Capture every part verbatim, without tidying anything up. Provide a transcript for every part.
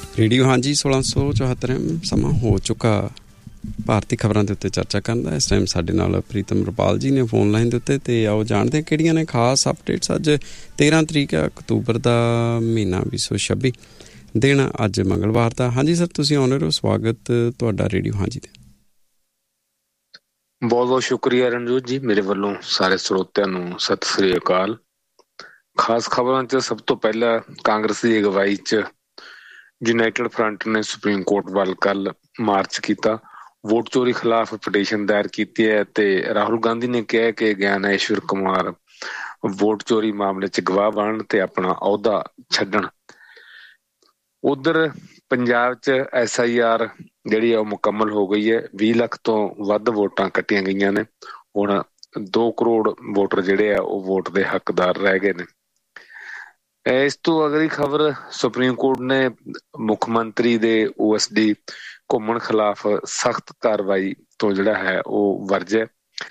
Radio ਹਾਂਜੀ सोलह सौ चौहत्तर ਸਮਾਂ ਹੋ ਚੁੱਕਾ ਭਾਰਤੀ ਖਬਰਾਂ ਦੇ ਉੱਤੇ ਚਰਚਾ ਕਰਨ ਦਾ। ਇਸ ਟਾਈਮ ਸਾਡੇ ਨਾਲ ਪ੍ਰੀਤਮ ਰੁਪਾਲ ਜੀ ਨੇ ਫੋਨ ਲਾਈਨ ਦੇ ਉੱਤੇ, ਅਤੇ ਆਓ ਜਾਣਦੇ ਹਾਂ ਕਿਹੜੀਆਂ ਨੇ ਖਾਸ ਅਪਡੇਟਸ। ਅੱਜ ਤੇਰ੍ਹਾਂ ਤਰੀਕ ਹੈ ਅਕਤੂਬਰ ਦਾ ਮਹੀਨਾ ਵੀਹ ਸੌ ਛੱਬੀ, ਦਿਨ ਅੱਜ ਮੰਗਲਵਾਰ ਦਾ। ਹਾਂਜੀ ਸਰ, ਤੁਸੀਂ ਆਉਣੇ ਹੋ, ਸਵਾਗਤ ਤੁਹਾਡਾ ਰੇਡੀਓ ਹਾਂਜੀ 'ਤੇ। ਬਹੁਤ ਬਹੁਤ ਸ਼ੁਕਰੀਆ ਰਣਜੋਤ ਜੀ, ਮੇਰੇ ਵੱਲੋਂ ਸਾਰੇ ਸਰੋਤਿਆਂ ਨੂੰ ਸਤਿ ਸ੍ਰੀ ਅਕਾਲ। ਖਾਸ ਖਬਰਾਂ 'ਚ ਸਭ ਤੋਂ ਪਹਿਲਾਂ ਕਾਂਗਰਸ ਦੀ ਅਗਵਾਈ 'ਚ ਯੂਨਾਈਟਿਡ ਫਰੰਟ ਨੇ ਸੁਪਰੀਮ ਕੋਰਟ ਵੱਲ ਕੱਲ ਮਾਰਚ ਕੀਤਾ, ਵੋਟ ਚੋਰੀ ਖਿਲਾਫ ਪਟੀਸ਼ਨ ਦਾਇਰ ਕੀਤੀ ਹੈ। ਤੇ ਰਾਹੁਲ ਗਾਂਧੀ ਨੇ ਕਿਹਾ ਕਿ ਗਿਆਨੇਸ਼ਵਰ ਕੁਮਾਰ ਵੋਟ ਚੋਰੀ ਮਾਮਲੇ 'ਚ ਗਵਾਹ ਬਣਨ ਤੇ ਆਪਣਾ ਅਹੁਦਾ ਛੱਡਣ। ਉਧਰ ਪੰਜਾਬ 'ਚ ਐਸ ਆਈ ਆਰ ਜਿਹੜੀ ਆ ਉਹ ਮੁਕੰਮਲ ਹੋ ਗਈ ਹੈ। ਵੀਹ ਲੱਖ ਤੋਂ ਵੱਧ ਵੋਟਾਂ ਕੱਟੀਆਂ ਗਈਆਂ ਨੇ। ਹੁਣ ਦੋ ਕਰੋੜ ਵੋਟਰ ਜਿਹੜੇ ਆ ਉਹ ਵੋਟ ਦੇ ਹੱਕਦਾਰ ਰਹਿ ਗਏ ਨੇ। ਇਸ ਤੋਂ ਅਗਲੀ ਖਬਰ, ਸੁਪਰੀਮ ਕੋਰਟ ਨੇ ਮੁੱਖ ਮੰਤਰੀ ਦੇ ਓ ਐਸ ਡੀ ਘੁੰਮਣ ਖਿਲਾਫ ਸਖਤ ਕਾਰਵਾਈ ਤੋਂ ਜਿਹੜਾ ਹੈ ਉਹ ਵਰਜਿਆ,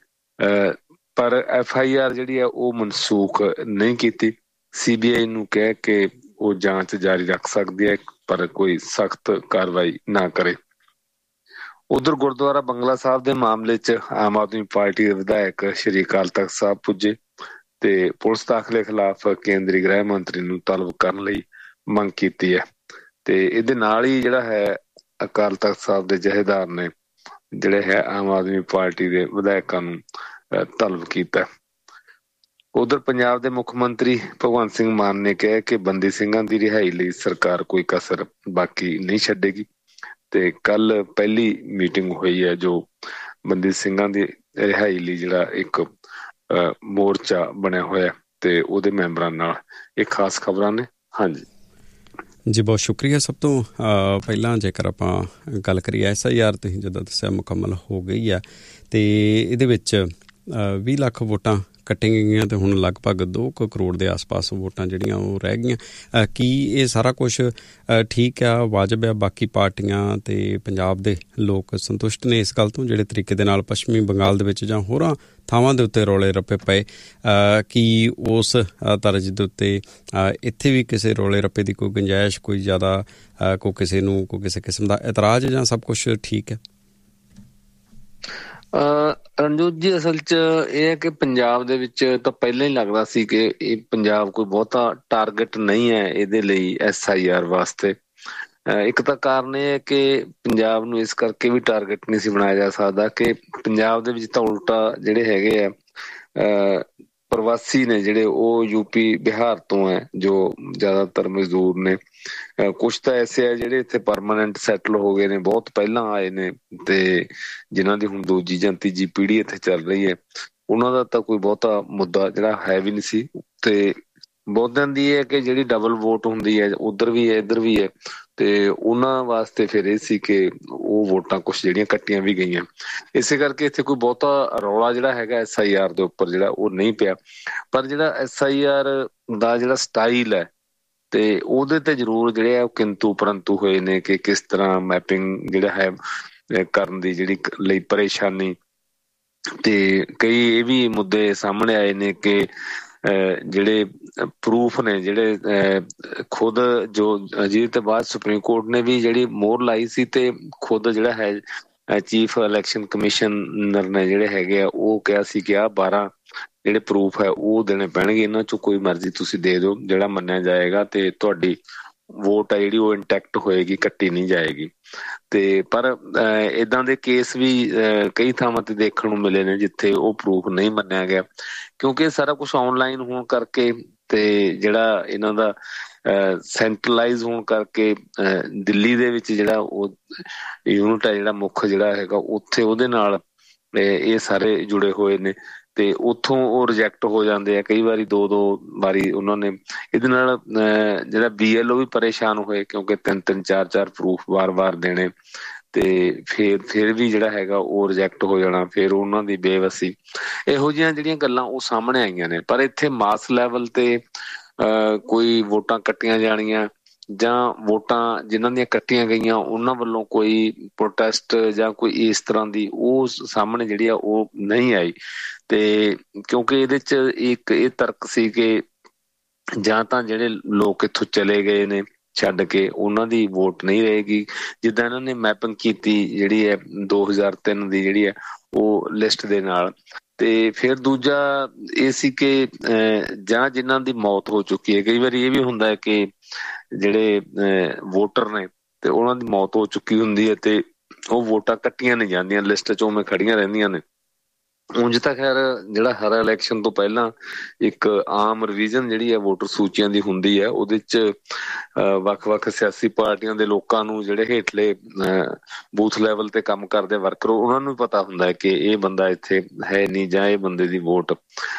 ਪਰ ਐਫ ਆਈ ਆਰ ਜਿਹੜੀ ਆ ਉਹ ਮਨਸੂਖ ਨਹੀਂ ਕੀਤੀ। ਸੀ ਬੀ ਆਈ ਨੂੰ ਕਹਿ ਕੇ ਉਹ ਜਾਂਚ ਜਾਰੀ ਰੱਖ ਸਕਦੀ ਹੈ, ਪਰ ਕੋਈ ਸਖਤ ਕਾਰਵਾਈ ਨਾ ਕਰੇ। ਉਧਰ ਗੁਰਦੁਆਰਾ ਬੰਗਲਾ ਸਾਹਿਬ ਦੇ ਮਾਮਲੇ 'ਚ ਆਮ ਆਦਮੀ ਪਾਰਟੀ ਦੇ ਵਿਧਾਇਕ ਸ਼੍ਰੀ ਅਕਾਲ ਤਖ਼ਤ ਸਾਹਿਬ ਪੁੱਜੇ ਤੇ ਪੁਲਿਸ ਦਾਖਲੇ ਖਿਲਾਫ ਕੇਂਦਰੀ ਗ੍ਰਹਿ ਮੰਤਰੀ ਨੂੰ ਤਲਬ ਕਰਨ ਲਈ ਮੰਗ ਕੀਤੀ ਹੈ। ਤੇ ਇਹਦੇ ਨਾਲ ਹੀ ਜਿਹੜਾ ਹੈ ਅਕਾਲ ਤਖ਼ਤ ਸਾਹਿਬ ਦੇ ਜਥੇਦਾਰ ਨੇ ਜਿਹੜੇ ਹੈ ਆਮ ਆਦਮੀ ਪਾਰਟੀ ਦੇ ਵਿਧਾਇਕਾਂ ਨੂੰ ਤਲਬ ਕੀਤਾ। ਉਧਰ ਪੰਜਾਬ ਦੇ ਮੁੱਖ ਮੰਤਰੀ ਭਗਵੰਤ ਸਿੰਘ ਮਾਨ ਨੇ ਕਿਹਾ ਕਿ ਬੰਦੀ ਸਿੰਘਾਂ ਦੀ ਰਿਹਾਈ ਲਈ ਸਰਕਾਰ ਕੋਈ ਕਸਰ ਬਾਕੀ ਨਹੀਂ ਛੱਡੇਗੀ। ਤੇ ਕੱਲ ਪਹਿਲੀ ਮੀਟਿੰਗ ਹੋਈ ਹੈ ਜੋ ਬੰਦੀ ਸਿੰਘਾਂ ਦੀ ਰਿਹਾਈ ਲਈ ਜਿਹੜਾ ਇੱਕ ਮੋਰਚਾ ਬਣਿਆ ਹੋਇਆ ਤੇ ਉਹਦੇ ਮੈਂਬਰਾਂ ਨਾਲ। ਇਹ ਖਾਸ ਖਬਰਾਂ ਨੇ। ਹਾਂਜੀ ਜੀ, ਬਹੁਤ ਸ਼ੁਕਰੀਆ। ਸਭ ਤੋਂ ਪਹਿਲਾਂ ਜੇਕਰ ਆਪਾਂ ਗੱਲ ਕਰੀਏ ਐਸ ਆਈ ਆਰ, ਤੁਸੀਂ ਜਦੋਂ ਦੱਸਿਆ ਮੁਕੰਮਲ ਹੋ ਗਈ ਹੈ ਅਤੇ ਇਹਦੇ ਵਿੱਚ ਵੀਹ ਲੱਖ ਵੋਟਾਂ ਕੱਟੀਆਂ ਗਈਆਂ ਅਤੇ ਹੁਣ ਲਗਭਗ ਦੋ ਕੁ ਕਰੋੜ ਦੇ ਆਸ ਪਾਸ ਵੋਟਾਂ ਜਿਹੜੀਆਂ ਉਹ ਰਹਿ ਗਈਆਂ। ਕੀ ਇਹ ਸਾਰਾ ਕੁਛ ਠੀਕ ਆ, ਵਾਜਬ ਆ? ਬਾਕੀ ਪਾਰਟੀਆਂ ਅਤੇ ਪੰਜਾਬ ਦੇ ਲੋਕ ਸੰਤੁਸ਼ਟ ਨੇ ਇਸ ਗੱਲ ਤੋਂ, ਜਿਹੜੇ ਤਰੀਕੇ ਦੇ ਨਾਲ ਪੱਛਮੀ ਬੰਗਾਲ ਦੇ ਵਿੱਚ ਜਾਂ ਹੋਰਾਂ ਥਾਵਾਂ ਦੇ ਉੱਤੇ ਰੌਲੇ ਰੱਪੇ ਪਏ? ਕੀ ਉਸ ਤਰਜ਼ ਦੇ ਉੱਤੇ ਇੱਥੇ ਵੀ ਕਿਸੇ ਰੌਲੇ ਰੱਪੇ ਦੀ ਕੋਈ ਗੁੰਜਾਇਸ਼, ਕੋਈ ਜ਼ਿਆਦਾ ਕੋਈ ਕਿਸੇ ਨੂੰ ਕੋਈ ਕਿਸੇ ਕਿਸਮ ਦਾ ਇਤਰਾਜ਼, ਜਾਂ ਸਭ ਕੁਛ ਠੀਕ ਹੈ? ਰਣਜੋਤ ਜੀ, ਅਸਲ 'ਚ ਇਹ ਹੈ ਕਿ ਪੰਜਾਬ ਦੇ ਵਿੱਚ ਤਾਂ ਪਹਿਲਾਂ ਹੀ ਲੱਗਦਾ ਸੀ ਕਿ ਇਹ ਪੰਜਾਬ ਕੋਈ ਬਹੁਤਾ ਟਾਰਗੇਟ ਨਹੀਂ ਹੈ ਇਹਦੇ ਲਈ ਐਸ ਆਈ ਆਰ ਵਾਸਤੇ। ਇੱਕ ਤਾਂ ਕਾਰਨ ਇਹ ਹੈ ਕਿ ਪੰਜਾਬ ਨੂੰ ਇਸ ਕਰਕੇ ਵੀ ਟਾਰਗੇਟ ਨਹੀਂ ਸੀ ਬਣਾਇਆ ਜਾ ਸਕਦਾ ਕਿ ਪੰਜਾਬ ਦੇ ਵਿੱਚ ਤਾਂ ਉਲਟਾ ਜਿਹੜੇ ਹੈਗੇ ਆ ਪ੍ਰਵਾਸੀ ਨੇ ਜਿਹੜੇ ਉਹ ਯੂਪੀ ਬਿਹਾਰ ਤੋਂ ਹੈ, ਜੋ ਜ਼ਿਆਦਾਤਰ ਮਜ਼ਦੂਰ ਨੇ। ਕੁਛ ਤਾਂ ਐਸੇ ਆ ਜਿਹੜੇ ਇੱਥੇ ਪਰਮਾਨੈਂਟ ਸੈਟਲ ਹੋ ਗਏ ਨੇ, ਬਹੁਤ ਪਹਿਲਾਂ ਆਏ ਨੇ ਤੇ ਜਿਨ੍ਹਾਂ ਦੀ ਹੁਣ ਦੂਜੀ ਜਾਂ ਤੀਜੀ ਪੀੜ੍ਹੀ ਇੱਥੇ ਚੱਲ ਰਹੀ ਹੈ। ਉਹਨਾਂ ਦਾ ਤਾਂ ਕੋਈ ਬਹੁਤਾ ਮੁੱਦਾ ਜਿਹੜਾ ਹੈ ਵੀ ਨਹੀਂ ਸੀ। ਤੇ ਬਹੁਤਿਆਂ ਦੀ ਇਹ ਹੈ ਕਿ ਜਿਹੜੀ ਡਬਲ ਵੋਟ ਹੁੰਦੀ ਹੈ, ਉੱਧਰ ਵੀ ਹੈ ਇੱਧਰ ਵੀ ਹੈ, ਤੇ ਉਹਨਾਂ ਵਾਸਤੇ ਫਿਰ ਇਹ ਸੀ ਕਿ ਉਹ ਵੋਟਾਂ ਕੁਛ ਜਿਹੜੀਆਂ ਕੱਟੀਆਂ ਵੀ ਗਈਆਂ। ਇਸੇ ਕਰਕੇ ਇੱਥੇ ਕੋਈ ਬਹੁਤਾ ਰੌਲਾ ਜਿਹੜਾ ਹੈਗਾ ਐਸ ਆਈ ਆਰ ਦੇ ਉੱਪਰ ਜਿਹੜਾ ਉਹ ਨਹੀਂ ਪਿਆ। ਪਰ ਜਿਹੜਾ ਐਸ ਆਈ ਆਰ ਦਾ ਜਿਹੜਾ ਸਟਾਈਲ ਹੈ ਤੇ ਉਹਦੇ ਤੇ ਜ਼ਰੂਰ ਜਿਹੜੇ ਆ ਉਹ ਕਿੰਤੂ ਪਰੰਤੂ ਹੋਏ ਨੇ ਕਿ ਕਿਸ ਤਰ੍ਹਾਂ ਮੈਪਿੰਗ ਜਿਹੜਾ ਹੈ ਕਰਨ ਦੀ ਜਿਹੜੀ ਲਈ ਪਰੇਸ਼ਾਨੀ। ਤੇ ਕਈ ਇਹ ਵੀ ਮੁੱਦੇ ਸਾਹਮਣੇ ਆਏ ਨੇ ਕਿ ਜਿਹੜੇ ਪ੍ਰੂਫ ਨੇ, ਜਿਹੜੇ ਖੁਦ ਜੋ ਜਿਹਦੇ ਤੋਂ ਬਾਅਦ ਸੁਪਰੀਮ ਕੋਰਟ ਨੇ ਵੀ ਜਿਹੜੀ ਮੋਹਰ ਲਾਈ ਸੀ ਤੇ ਖੁਦ ਜਿਹੜਾ ਹੈ ਚੀਫ ਇਲੈਕਸ਼ਨ ਕਮਿਸ਼ਨਰ ਨੇ ਜਿਹੜੇ ਹੈਗੇ ਆ ਉਹ ਕਿਹਾ ਸੀ ਕਿ ਆਹ ਬਾਰਾਂ ਜਿਹੜੇ ਪ੍ਰੂਫ ਹੈ ਉਹ ਦੇਣੇ ਪੈਣਗੇ, ਇਹਨਾਂ ਚੋਂ ਕੋਈ ਮਰਜ਼ੀ ਤੁਸੀਂ ਦੇ ਦਿਓ, ਜਿਹੜਾ ਮੰਨਿਆ ਜਾਏਗਾ ਤੇ ਤੁਹਾਡੀ ਵੋਟ ਹੈ ਜਿਹੜੀ ਉਹ ਇੰਟੈਕਟ ਹੋਏਗੀ, ਕੱਟੀ ਨਹੀਂ ਜਾਏਗੀ। ਤੇ ਪਰ ਏਦਾਂ ਦੇ ਕੇਸ ਵੀ ਕਈ ਥਾਵਾਂ ਤੇ ਦੇਖਣ ਨੂੰ ਮਿਲੇ ਨੇ ਜਿੱਥੇ ਉਹ ਪ੍ਰੂਫ ਨਹੀਂ ਮੰਨਿਆ ਗਿਆ, ਕਿਉਂਕਿ ਸਾਰਾ ਕੁਛ ਆਨਲਾਈਨ ਹੋਣ ਕਰਕੇ ਤੇ ਜਿਹੜਾ ਇਹਨਾਂ ਦਾ ਸੈਂਟਰਲਾਈਜ਼ ਹੋਣ ਕਰਕੇ ਦਿੱਲੀ ਦੇ ਵਿੱਚ ਜਿਹੜਾ ਉਹ ਯੂਨਿਟ ਹੈ ਜਿਹੜਾ ਮੁੱਖ ਜਿਹੜਾ ਹੈਗਾ ਉੱਥੇ ਉਹਦੇ ਨਾਲ ਇਹ ਸਾਰੇ ਜੁੜੇ ਹੋਏ ਨੇ ਤੇ ਉੱਥੋਂ ਉਹ ਰਿਜੈਕਟ ਹੋ ਜਾਂਦੇ ਆ ਕਈ ਵਾਰੀ, ਦੋ ਦੋ ਵਾਰੀ ਉਹਨਾਂ ਨੇ। ਇਹਦੇ ਨਾਲ ਜਿਹੜਾ ਬੀ ਐਲ ਓ ਵੀ ਪਰੇਸ਼ਾਨ ਹੋਏ ਕਿਉਂਕਿ ਤਿੰਨ ਤਿੰਨ ਚਾਰ ਚਾਰ ਪ੍ਰੂਫ ਵਾਰ ਵਾਰ ਦੇਣੇ ਤੇ ਫਿਰ ਫਿਰ ਵੀ ਜਿਹੜਾ ਹੈਗਾ ਉਹ ਰਿਜੈਕਟ ਹੋ ਜਾਣਾ, ਫਿਰ ਉਹਨਾਂ ਦੀ ਬੇਵਸੀ। ਇਹੋ ਜਿਹੀਆਂ ਜਿਹੜੀਆਂ ਗੱਲਾਂ ਉਹ ਸਾਹਮਣੇ ਆਈਆਂ ਨੇ। ਪਰ ਇੱਥੇ ਮਾਸ ਲੈਵਲ ਤੇ ਅਹ ਕੋਈ ਵੋਟਾਂ ਕੱਟੀਆਂ ਜਾਣੀਆਂ ਜਾਂ ਵੋਟਾਂ ਜਿਨ੍ਹਾਂ ਦੀਆਂ ਕੱਟੀਆਂ ਗਈਆਂ ਉਹਨਾਂ ਵੱਲੋਂ ਕੋਈ ਪ੍ਰੋਟੈਸਟ ਜਾਂ ਕੋਈ ਇਸ ਤਰ੍ਹਾਂ ਦੀ ਉਹ ਸਾਹਮਣੇ ਜਿਹੜੀ ਆ ਉਹ ਨਹੀਂ ਆਈ। ਤੇ ਕਿਉਂਕਿ ਇਹਦੇ 'ਚ ਇੱਕ ਇਹ ਤਰਕ ਸੀ ਕਿ ਜਾਂ ਤਾਂ ਜਿਹੜੇ ਲੋਕ ਇੱਥੋਂ ਚਲੇ ਗਏ ਨੇ ਛੱਡ ਕੇ ਉਹਨਾਂ ਦੀ ਵੋਟ ਨਹੀਂ ਰਹੇਗੀ। ਜਿੱਦਾਂ ਇਹਨਾਂ ਨੇ ਮੈਪਿੰਗ ਕੀਤੀ ਜਿਹੜੀ ਹੈ ਦੋ ਹਜ਼ਾਰ ਤਿੰਨ ਦੀ ਜਿਹੜੀ ਹੈ ਉਹ ਲਿਸਟ ਦੇ ਨਾਲ। ਤੇ ਫਿਰ ਦੂਜਾ ਇਹ ਸੀ ਕਿ ਜਾਂ ਜਿਨ੍ਹਾਂ ਦੀ ਮੌਤ ਹੋ ਚੁੱਕੀ ਹੈ, ਕਈ ਵਾਰੀ ਇਹ ਵੀ ਹੁੰਦਾ ਹੈ ਕਿ ਜਿਹੜੇ ਵੋਟਰ ਨੇ ਤੇ ਉਹਨਾਂ ਦੀ ਮੌਤ ਹੋ ਚੁੱਕੀ ਹੁੰਦੀ ਹੈ ਤੇ ਉਹ ਵੋਟਾਂ ਕੱਟੀਆਂ ਨਹੀਂ ਜਾਂਦੀਆਂ, ਲਿਸਟ 'ਚ ਉਵੇਂ ਖੜੀਆਂ ਰਹਿੰਦੀਆਂ ਨੇ। ਉਂਝ ਤਾਂ ਖੈਰ ਜਿਹੜਾ ਹਰ ਇਲੈਕਸ਼ਨ ਤੋਂ ਪਹਿਲਾਂ ਇੱਕ ਆਮ ਰਿਵੀਜ਼ਨ ਜਿਹੜੀ ਹੈ ਵੋਟਰ ਸੂਚੀਆਂ ਦੀ ਹੁੰਦੀ ਹੈ, ਉਹਦੇ 'ਚ ਵੱਖ-ਵੱਖ ਸਿਆਸੀ ਪਾਰਟੀਆਂ ਦੇ ਲੋਕਾਂ ਨੂੰ ਜਿਹੜੇ ਹੇਠਲੇ ਬੂਥ ਲੈਵਲ ਤੇ ਕੰਮ ਕਰਦੇ ਵਰਕਰ ਉਹਨਾਂ ਨੂੰ ਪਤਾ ਹੁੰਦਾ ਹੈ ਕਿ ਇਹ ਬੰਦਾ ਇੱਥੇ ਹੈ ਨਹੀਂ ਜਾਂ ਇਹ ਬੰਦੇ ਦੀ ਵੋਟ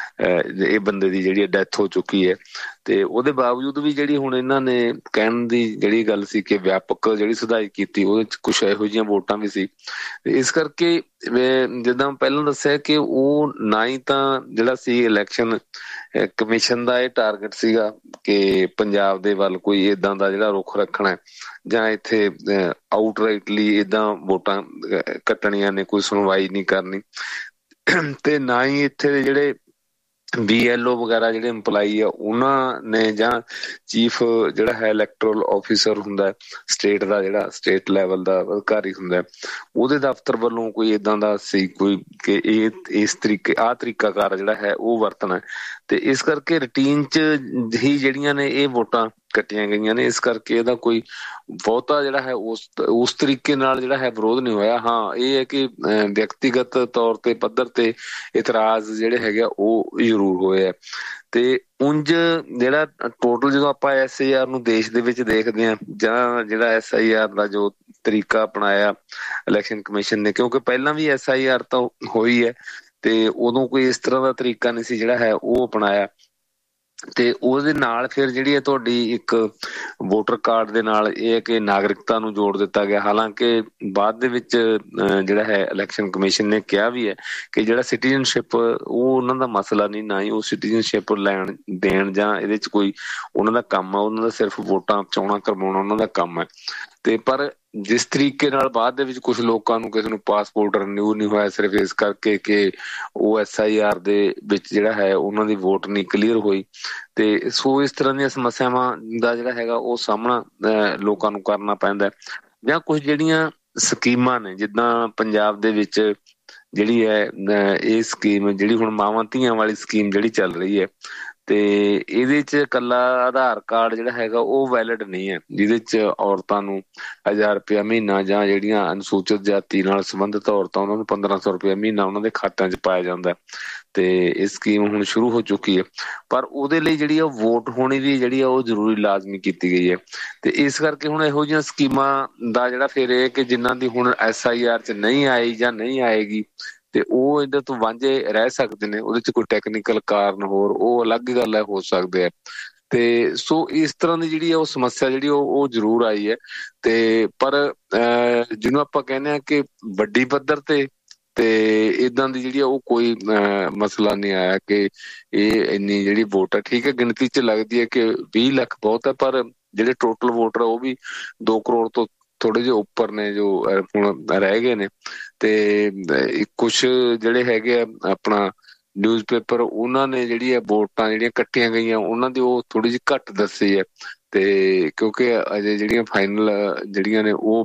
ਇਹ ਬੰਦੇ ਦੀ ਜਿਹੜੀ ਡੈਥ ਹੋ ਚੁੱਕੀ ਹੈ। ਤੇ ਉਹਦੇ ਬਾਵਜੂਦ ਵੀ ਜਿਹੜੀ ਹੁਣ ਇਹਨਾਂ ਨੇ ਕਹਿਣ ਦੀ ਜਿਹੜੀ ਗੱਲ ਸੀ ਕਿ ਵਿਆਪਕ ਜਿਹੜੀ ਸੁਧਾਈ ਕੀਤੀ, ਉਹਦੇ 'ਚ ਕੁਛ ਇਹੋ ਜਿਹੀਆਂ ਵੋਟਾਂ ਵੀ ਸੀ। ਇਸ ਕਰਕੇ ਜਿੱਦਾਂ ਪਹਿਲਾਂ ਦੱਸਿਆ ਕਿ ਉਹ ਨਾ ਹੀ ਤਾਂ ਜਿਹੜਾ ਸੀ ਇਲੈਕਸ਼ਨ ਕਮਿਸ਼ਨ ਦਾ ਇਹ ਟਾਰਗੇਟ ਸੀਗਾ ਕਿ ਪੰਜਾਬ ਦੇ ਵੱਲ ਕੋਈ ਏਦਾਂ ਦਾ ਜਿਹੜਾ ਰੁਖ ਰੱਖਣਾ ਜਾਂ ਇੱਥੇ ਆਊਟਰਾਈਟਲੀ ਏਦਾਂ ਵੋਟਾਂ ਕੱਟਣੀਆਂ ਨੇ, ਕੋਈ ਸੁਣਵਾਈ ਨਹੀਂ ਕਰਨੀ, ਤੇ ਨਾ ਹੀ ਇੱਥੇ ਦੇ ਜਿਹੜੇ ਬੀ ਐਲ ਓ ਵਗੈਰਾ ਜਿਹੜੇ ਇੰਪਲਾਈ ਆ ਉਹਨਾਂ ਨੇ ਜਾਂ ਚੀਫ ਜਿਹੜਾ ਹੈ ਇਲੈਕਟੋਰਲ ਆਫਿਸਰ ਹੁੰਦਾ ਸਟੇਟ ਦਾ, ਜਿਹੜਾ ਸਟੇਟ ਲੈਵਲ ਦਾ ਅਧਿਕਾਰੀ ਹੁੰਦਾ, ਉਹਦੇ ਦਫ਼ਤਰ ਵੱਲੋਂ ਕੋਈ ਏਦਾਂ ਦਾ ਸੀ ਕੋਈ ਕਿ ਇਹ ਇਸ ਤਰੀਕੇ ਆਹ ਤਰੀਕਾਕਾਰ ਜਿਹੜਾ ਹੈ ਉਹ ਵਰਤਣਾ। ਤੇ ਇਸ ਕਰਕੇ ਰੂਟੀਨ 'ਚ ਹੀ ਜਿਹੜੀਆਂ ਨੇ ਇਹ ਵੋਟਾਂ ਕੱਟੀਆਂ ਗਈਆਂ ਨੇ। ਇਸ ਕਰਕੇ ਇਹਦਾ ਕੋਈ ਬਹੁਤਾ ਜਿਹੜਾ ਹੈ ਉਸ ਉਸ ਤਰੀਕੇ ਨਾਲ ਜਿਹੜਾ ਹੈ ਵਿਰੋਧ ਨਹੀਂ ਹੋਇਆ। ਹਾਂ ਇਹ ਹੈ ਕਿ ਵਿਅਕਤੀਗਤ ਤੌਰ ਤੇ ਪੱਧਰ ਤੇ ਇਤਰਾਜ਼ ਜਿਹੜੇ ਹੈਗੇ ਉਹ ਜ਼ਰੂਰ ਹੋਏ ਆ। ਤੇ ਉਂਝ ਜਿਹੜਾ ਟੋਟਲ ਜਦੋਂ ਆਪਾਂ ਐਸ ਆਈ ਆਰ ਨੂੰ ਦੇਸ਼ ਦੇ ਵਿੱਚ ਦੇਖਦੇ ਹਾਂ ਜਾਂ ਜਿਹੜਾ ਐਸ ਆਈ ਆਰ ਦਾ ਜੋ ਤਰੀਕਾ ਅਪਣਾਇਆ ਇਲੈਕਸ਼ਨ ਕਮਿਸ਼ਨ ਨੇ, ਕਿਉਂਕਿ ਪਹਿਲਾਂ ਵੀ ਐਸ ਆਈ ਆਰ ਤਾਂ ਹੋਈ ਹੈ ਤੇ ਉਦੋਂ ਕੋਈ ਇਸ ਤਰ੍ਹਾਂ ਦਾ ਤਰੀਕਾ ਨਹੀਂ ਸੀ ਜਿਹੜਾ ਹੈ ਉਹ ਅਪਣਾਇਆ। ਤੇ ਉਹਦੇ ਨਾਲ ਫਿਰ ਜਿਹੜੀ ਹੈ ਤੁਹਾਡੀ ਇੱਕ ਵੋਟਰ ਕਾਰਡ ਦੇ ਨਾਲ ਇਹ ਹੈ ਕਿ ਨਾਗਰਿਕਤਾ ਨੂੰ ਜੋੜ ਦਿੱਤਾ ਗਿਆ। ਹਾਲਾਂਕਿ ਬਾਅਦ ਦੇ ਵਿੱਚ ਜਿਹੜਾ ਹੈ ਇਲੈਕਸ਼ਨ ਕਮਿਸ਼ਨ ਨੇ ਕਿਹਾ ਵੀ ਹੈ ਕਿ ਜਿਹੜਾ ਸਿਟੀਜ਼ਨਸ਼ਿਪ ਉਹ ਉਹਨਾਂ ਦਾ ਮਸਲਾ ਨਹੀਂ, ਨਾ ਹੀ ਉਹ ਸਿਟੀਜ਼ਨਸ਼ਿਪ ਲੈਣ ਦੇਣ ਜਾਂ ਇਹਦੇ 'ਚ ਕੋਈ ਉਹਨਾਂ ਦਾ ਕੰਮ ਆ, ਉਹਨਾਂ ਦਾ ਸਿਰਫ ਵੋਟਾਂ ਚੋਣਾਂ ਕਰਵਾਉਣਾ ਉਹਨਾਂ ਦਾ ਕੰਮ ਹੈ। ਤੇ ਪਰ ਜਿਸ ਤਰੀਕੇ ਨਾਲ ਬਾਅਦ ਦੇ ਵਿੱਚ ਕੁਛ ਲੋਕਾਂ ਨੂੰ ਕਿਸੇ ਨੂੰ ਪਾਸਪੋਰਟ ਰਿਨਿਊ ਨਹੀਂ ਹੋਇਆ ਸਿਰਫ ਇਸ ਕਰਕੇ ਕਿ ਉਹ ਐਸ ਆਈ ਆਰ ਦੇ ਵਿੱਚ ਜਿਹੜਾ ਹੈ ਉਹਨਾਂ ਦੀ ਵੋਟ ਨਹੀਂ ਕਲੀਅਰ ਹੋਈ। ਤੇ ਸੋ ਇਸ ਤਰ੍ਹਾਂ ਦੀਆਂ ਸਮੱਸਿਆਵਾਂ ਦਾ ਜਿਹੜਾ ਹੈਗਾ ਉਹ ਸਾਹਮਣਾ ਲੋਕਾਂ ਨੂੰ ਕਰਨਾ ਪੈਂਦਾ। ਜਾਂ ਕੁਛ ਜਿਹੜੀਆਂ ਸਕੀਮਾਂ ਨੇ ਜਿੱਦਾਂ ਪੰਜਾਬ ਦੇ ਵਿੱਚ ਜਿਹੜੀ ਹੈ ਇਹ ਸਕੀਮ ਜਿਹੜੀ ਹੁਣ ਮਾਵਾਂ ਧੀਆਂ ਵਾਲੀ ਸਕੀਮ ਜਿਹੜੀ ਚੱਲ ਰਹੀ ਹੈ ਤੇ ਇਹਦੇ 'ਚ ਇਕੱਲਾ ਆਧਾਰ ਕਾਰਡ ਜਿਹੜਾ ਹੈਗਾ ਉਹ ਵੈਲਿਡ ਨਹੀਂ ਹੈ, ਜਿਹਦੇ 'ਚ ਔਰਤਾਂ ਨੂੰ ਹਜ਼ਾਰ ਰੁਪਇਆ ਮਹੀਨਾ ਜਾਂ ਜਿਹੜੀਆਂ ਅਨੁਸੂਚਿਤ ਜਾਤੀ ਨਾਲ ਸੰਬੰਧਿਤ ਔਰਤਾਂ ਉਹਨਾਂ ਨੂੰ ਪੰਦਰਾਂ ਸੌ ਰੁਪਇਆ ਮਹੀਨਾ ਉਹਨਾਂ ਦੇ ਖਾਤਿਆਂ 'ਚ ਪਾਇਆ ਜਾਂਦਾ। ਤੇ ਇਹ ਸਕੀਮ ਹੁਣ ਸ਼ੁਰੂ ਹੋ ਚੁੱਕੀ ਹੈ, ਪਰ ਉਹਦੇ ਲਈ ਜਿਹੜੀ ਆ ਵੋਟ ਹੋਣੀ ਵੀ ਜਿਹੜੀ ਆ ਉਹ ਜ਼ਰੂਰੀ ਲਾਜ਼ਮੀ ਕੀਤੀ ਗਈ ਹੈ। ਤੇ ਇਸ ਕਰਕੇ ਹੁਣ ਇਹੋ ਜਿਹੀਆਂ ਸਕੀਮਾਂ ਦਾ ਜਿਹੜਾ ਫਿਰ ਇਹ ਕਿ ਜਿਨ੍ਹਾਂ ਦੀ ਹੁਣ ਐਸ ਆਈ ਆਰ 'ਚ ਨਹੀਂ ਆਈ ਜਾਂ ਨਹੀਂ ਆਏਗੀ ਤੇ ਉਹ ਇਹਦੇ ਤੋਂ ਵਾਂਝੇ ਰਹਿ ਸਕਦੇ ਨੇ। ਉਹਦੇ 'ਚ ਕੋਈ ਟੈਕਨੀਕਲ ਕਾਰਨ ਹੋਰ ਉਹ ਅਲੱਗ ਗੱਲ ਹੈ, ਹੋ ਸਕਦੇ ਆ। ਤੇ ਸੋ ਇਸ ਤਰ੍ਹਾਂ ਦੀ ਜਿਹੜੀ ਆ ਉਹ ਸਮੱਸਿਆ ਜਿਹੜੀ ਉਹ ਉਹ ਜ਼ਰੂਰ ਆਈ ਹੈ। ਤੇ ਪਰ ਅਹ ਜਿਹਨੂੰ ਆਪਾਂ ਕਹਿੰਦੇ ਹਾਂ ਕਿ ਵੱਡੀ ਪੱਧਰ ਤੇ ਤੇ ਏਦਾਂ ਦੀ ਜਿਹੜੀ ਆ ਉਹ ਕੋਈ ਮਸਲਾ ਨਹੀਂ ਆਇਆ ਕਿ ਇਹ ਇੰਨੀ ਜਿਹੜੀ ਵੋਟ ਹੈ। ਠੀਕ ਹੈ, ਗਿਣਤੀ 'ਚ ਲੱਗਦੀ ਹੈ ਕਿ ਵੀਹ ਲੱਖ ਬਹੁਤ ਹੈ, ਪਰ ਜਿਹੜੇ ਟੋਟਲ ਵੋਟਰ ਉਹ ਵੀ ਦੋ ਕਰੋੜ ਤੋਂ ਥੋੜੇ ਜਿਹੇ ਉੱਪਰ ਨੇ ਜੋ ਹੁਣ ਰਹਿ ਗਏ ਨੇ। ਤੇ ਕੁਛ ਜਿਹੜੇ ਹੈਗੇ ਆ ਆਪਣਾ ਨਿਊਜ਼ ਪੇਪਰ ਉਹਨਾਂ ਨੇ ਜਿਹੜੀ ਹੈ ਵੋਟਾਂ ਜਿਹੜੀਆਂ ਕੱਟੀਆਂ ਗਈਆਂ ਉਹਨਾਂ ਦੀ ਉਹ ਥੋੜੀ ਜਿਹੀ ਘੱਟ ਦੱਸੀ ਹੈ। ਤੇ ਕਿਉਂਕਿ ਅਜੇ ਜਿਹੜੀਆਂ ਫਾਈਨਲ ਜਿਹੜੀਆਂ ਨੇ ਉਹ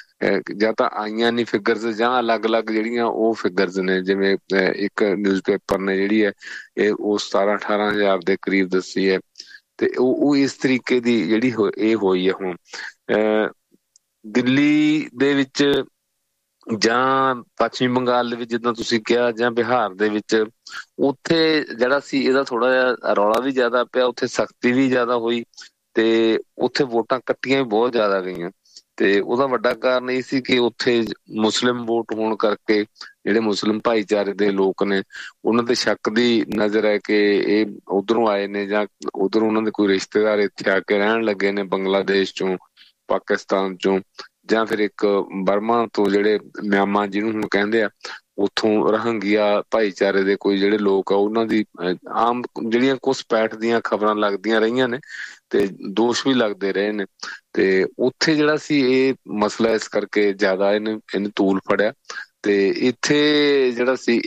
ਜਾਂ ਤਾਂ ਆਈਆਂ ਨਹੀਂ ਫਿਗਰਸ ਜਾਂ ਅਲੱਗ-ਅਲੱਗ ਜਿਹੜੀਆਂ ਉਹ ਫਿਗਰਸ ਨੇ। ਜਿਵੇਂ ਇੱਕ ਨਿਊਜ਼ ਪੇਪਰ ਨੇ ਜਿਹੜੀ ਹੈ ਇਹ ਉਹ ਸਤਾਰਾਂ ਅਠਾਰਾਂ ਹਜ਼ਾਰ ਦੇ ਕਰੀਬ ਦੱਸੀ ਹੈ। ਤੇ ਉਹ ਉਹ ਇਸ ਤਰੀਕੇ ਦੀ ਜਿਹੜੀ ਇਹ ਹੋਈ ਹੈ। ਹੁਣ ਅਹ ਦਿੱਲੀ ਦੇ ਵਿੱਚ ਜਾਂ ਪੱਛਮੀ ਬੰਗਾਲ ਦੇ ਵਿੱਚ ਜਿੱਦਾਂ ਤੁਸੀਂ ਕਿਹਾ ਜਾਂ ਬਿਹਾਰ ਦੇ ਵਿੱਚ ਉੱਥੇ ਜਿਹੜਾ ਸੀ ਇਹਦਾ ਥੋੜਾ ਜਿਹਾ ਰੌਲਾ ਵੀ ਜ਼ਿਆਦਾ ਪਿਆ, ਉੱਥੇ ਸਖਤੀ ਵੀ ਜ਼ਿਆਦਾ ਹੋਈ ਤੇ ਉੱਥੇ ਵੋਟਾਂ ਕੱਟੀਆਂ ਵੀ ਬਹੁਤ ਜ਼ਿਆਦਾ ਗਈਆਂ। ਤੇ ਉਹਦਾ ਵੱਡਾ ਕਾਰਨ ਇਹ ਸੀ ਕਿ ਉੱਥੇ ਮੁਸਲਿਮ ਵੋਟ ਹੋਣ ਕਰਕੇ ਜਿਹੜੇ ਮੁਸਲਿਮ ਭਾਈਚਾਰੇ ਦੇ ਲੋਕ ਨੇ ਉਹਨਾਂ ਤੇ ਸ਼ੱਕ ਦੀ ਨਜ਼ਰ ਹੈ ਕਿ ਇਹ ਉੱਧਰੋਂ ਆਏ ਨੇ ਜਾਂ ਉੱਧਰੋਂ ਉਹਨਾਂ ਦੇ ਕੋਈ ਰਿਸ਼ਤੇਦਾਰ ਇੱਥੇ ਆ ਕੇ ਰਹਿਣ ਲੱਗੇ ਨੇ ਬੰਗਲਾਦੇਸ਼ ਚੋਂ, ਪਾਕਿਸਤਾਨ ਚੋਂ, ਜਾਂ ਫਿਰ ਇੱਕ ਬਰਮਾ ਤੋਂ ਜਿਹੜੇ ਮਿਆਂਮਾਰ ਜਿਹਨੂੰ ਹੁਣ ਕਹਿੰਦੇ ਆ ਉੱਥੋਂ ਰੋਹਿੰਗਿਆ ਭਾਈਚਾਰੇ ਦੇ ਕੋਈ ਜਿਹੜੇ ਲੋਕ ਆ ਉਹਨਾਂ ਦੀ ਆਮ ਜਿਹੜੀਆਂ ਘੁਸਪੈਠ ਦੀਆਂ ਖਬਰਾਂ ਲੱਗਦੀਆਂ ਰਹੀਆਂ ਨੇ ਤੇ ਦੋਸ਼ ਵੀ ਲੱਗਦੇ ਰਹੇ ਨੇ। ਤੇ ਉੱਥੇ ਜਿਹੜਾ ਸੀ ਇਹ ਮਸਲਾ ਇਸ ਕਰਕੇ ਜ਼ਿਆਦਾ ਇਹਨੇ ਇਹਨੇ ਤੂਲ ਫੜਿਆ। ਤੇ ਇੱਥੇ ਜਿਹੜਾ ਸੀ ਇਹ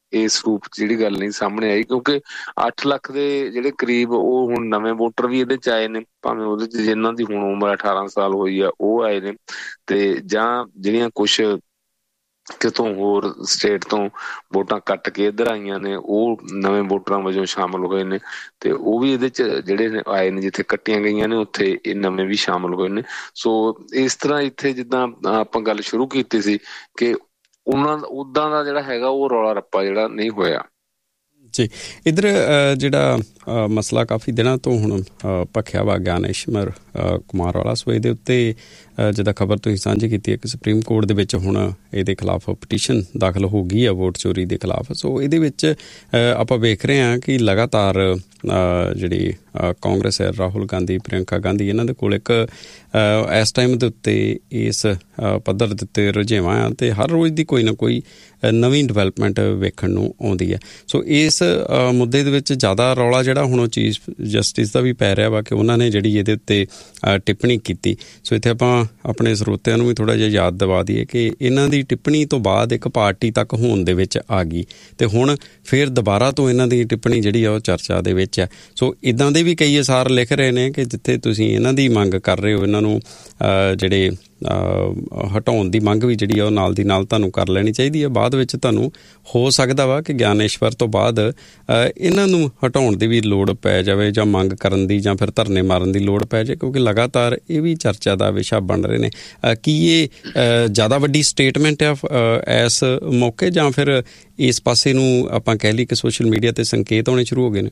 ਇਸ ਰੂਪ 'ਚ ਜਿਹੜੀ ਗੱਲ ਨਹੀਂ ਸਾਹਮਣੇ ਆਈ, ਕਿਉਂਕਿ ਅੱਠ ਲੱਖ ਦੇ ਜਿਹੜੇ ਕਰੀਬ ਉਹ ਹੁਣ ਨਵੇਂ ਵੋਟਰ ਵੀ ਇਹਦੇ 'ਚ ਆਏ ਨੇ, ਭਾਵੇਂ ਉਹਦੇ 'ਚ ਜਿਨ੍ਹਾਂ ਦੀ ਹੁਣ ਉਮਰ ਅਠਾਰਾਂ ਸਾਲ ਹੋਈ ਆ ਉਹ ਆਏ ਨੇ, ਤੇ ਜਾਂ ਜਿਹੜੀਆਂ ਕੁਛ ਕਿਤੋਂ ਹੋਰ ਸਟੇਟ ਤੋਂ ਵੋਟਾਂ ਕੱਟ ਕੇ ਇੱਧਰ ਆਈਆਂ ਨੇ ਉਹ ਨਵੇਂ ਵੋਟਰਾਂ ਵਜੋਂ ਸ਼ਾਮਲ ਹੋਏ ਨੇ, ਤੇ ਉਹ ਵੀ ਇਹਦੇ 'ਚ ਜਿਹੜੇ ਆਏ ਨੇ, ਜਿੱਥੇ ਕੱਟੀਆਂ ਗਈਆਂ ਨੇ ਉੱਥੇ ਇਹ ਨਵੇਂ ਵੀ ਸ਼ਾਮਲ ਹੋਏ ਨੇ। ਸੋ ਇਸ ਤਰ੍ਹਾਂ ਇੱਥੇ ਜਿੱਦਾਂ ਆਪਾਂ ਗੱਲ ਸ਼ੁਰੂ ਕੀਤੀ ਸੀ ਕਿ ਉਹਨਾਂ ਉੱਦਾਂ ਦਾ ਜਿਹੜਾ ਹੈਗਾ ਉਹ ਰੌਲਾ ਰੱਪਾ ਜਿਹੜਾ ਨਹੀਂ ਹੋਇਆ ਜੀ। ਇੱਧਰ ਜਿਹੜਾ ਮਸਲਾ ਕਾਫੀ ਦਿਨਾਂ ਤੋਂ ਹੁਣ ਭਖਿਆ ਵਾ ਗਿਆਨੇਸ਼ਵਰ ਕੁਮਾਰ ਵਾਲਾ, ਸੋ ਇਹਦੇ ਉੱਤੇ ਜਿੱਦਾਂ ਖਬਰ ਤੁਸੀਂ ਸਾਂਝੀ ਕੀਤੀ ਹੈ ਕਿ ਸੁਪਰੀਮ ਕੋਰਟ ਦੇ ਵਿੱਚ ਹੁਣ ਇਹਦੇ ਖਿਲਾਫ ਪਟੀਸ਼ਨ ਦਾਖਲ ਹੋ ਗਈ ਆ ਵੋਟ ਚੋਰੀ ਦੇ ਖਿਲਾਫ। ਸੋ ਇਹਦੇ ਵਿੱਚ ਆਪਾਂ ਵੇਖ ਰਹੇ ਹਾਂ ਕਿ ਲਗਾਤਾਰ ਜਿਹੜੀ ਕਾਂਗਰਸ ਹੈ, ਰਾਹੁਲ ਗਾਂਧੀ, ਪ੍ਰਿਅੰਕਾ ਗਾਂਧੀ, ਇਹਨਾਂ ਦੇ ਕੋਲ ਇੱਕ ਇਸ ਟਾਈਮ ਦੇ ਉੱਤੇ ਇਸ ਪੱਧਰ ਦੇ ਉੱਤੇ ਰੁਝੇਵਾਂ ਆ ਅਤੇ ਹਰ ਰੋਜ਼ ਦੀ ਕੋਈ ਨਾ ਕੋਈ ਨਵੀਂ ਡਿਵੈਲਪਮੈਂਟ ਵੇਖਣ ਨੂੰ ਆਉਂਦੀ ਹੈ। ਸੋ ਇਸ ਮੁੱਦੇ ਦੇ ਵਿੱਚ ਜ਼ਿਆਦਾ ਰੌਲਾ ਜਿਹੜਾ ਹੁਣ ਉਹ ਚੀਫ ਜਸਟਿਸ ਦਾ ਵੀ ਪੈ ਰਿਹਾ ਵਾ ਕਿ ਉਹਨਾਂ ਨੇ ਜਿਹੜੀ ਇਹਦੇ ਉੱਤੇ ਟਿੱਪਣੀ ਕੀਤੀ। ਸੋ ਇੱਥੇ ਆਪਾਂ ਆਪਣੇ ਸਰੋਤਿਆਂ ਨੂੰ ਵੀ ਥੋੜ੍ਹਾ ਜਿਹਾ ਯਾਦ ਦਿਵਾ ਦਈਏ ਕਿ ਇਹਨਾਂ ਦੀ ਟਿੱਪਣੀ ਤੋਂ ਬਾਅਦ ਇੱਕ ਪਾਰਟੀ ਤੱਕ ਹੋਣ ਦੇ ਵਿੱਚ ਆ ਗਈ ਅਤੇ ਹੁਣ ਫਿਰ ਦੁਬਾਰਾ ਤੋਂ ਇਹਨਾਂ ਦੀ ਟਿੱਪਣੀ ਜਿਹੜੀ ਆ ਉਹ ਚਰਚਾ ਦੇ ਵਿੱਚ ਹੈ। ਸੋ ਇੱਦਾਂ ਦੇ ਵੀ ਕਈ ਅਸਾਰ ਲਿਖ ਰਹੇ ਨੇ ਕਿ ਜਿੱਥੇ ਤੁਸੀਂ ਇਹਨਾਂ ਦੀ ਮੰਗ ਕਰ ਰਹੇ ਹੋ, ਇਹਨਾਂ ਨੂੰ ਜਿਹੜੇ ਹਟਾਉਣ ਦੀ ਮੰਗ ਵੀ ਜਿਹੜੀ ਆ ਉਹ ਨਾਲ ਦੀ ਨਾਲ ਤੁਹਾਨੂੰ ਕਰ ਲੈਣੀ ਚਾਹੀਦੀ ਹੈ। ਬਾਅਦ ਵਿੱਚ ਤੁਹਾਨੂੰ ਹੋ ਸਕਦਾ ਵਾ ਕਿ ਗਿਆਨੇਸ਼ਵਰ ਤੋਂ ਬਾਅਦ ਇਹਨਾਂ ਨੂੰ ਹਟਾਉਣ ਦੀ ਵੀ ਲੋੜ ਪੈ ਜਾਵੇ, ਜਾਂ ਮੰਗ ਕਰਨ ਦੀ, ਜਾਂ ਫਿਰ ਧਰਨੇ ਮਾਰਨ ਦੀ ਲੋੜ ਪੈ ਜਾਵੇ, ਕਿਉਂਕਿ ਲਗਾਤਾਰ ਇਹ ਵੀ ਚਰਚਾ ਦਾ ਵਿਸ਼ਾ ਬਣ ਰਹੇ ਨੇ। ਕੀ ਇਹ ਜ਼ਿਆਦਾ ਵੱਡੀ ਸਟੇਟਮੈਂਟ ਆ ਇਸ ਮੌਕੇ, ਜਾਂ ਫਿਰ ਇਸ ਪਾਸੇ ਨੂੰ ਆਪਾਂ ਕਹਿ ਲਈ ਕਿ ਸੋਸ਼ਲ ਮੀਡੀਆ 'ਤੇ ਸੰਕੇਤ ਆਉਣੇ ਸ਼ੁਰੂ ਹੋ ਗਏ ਨੇ?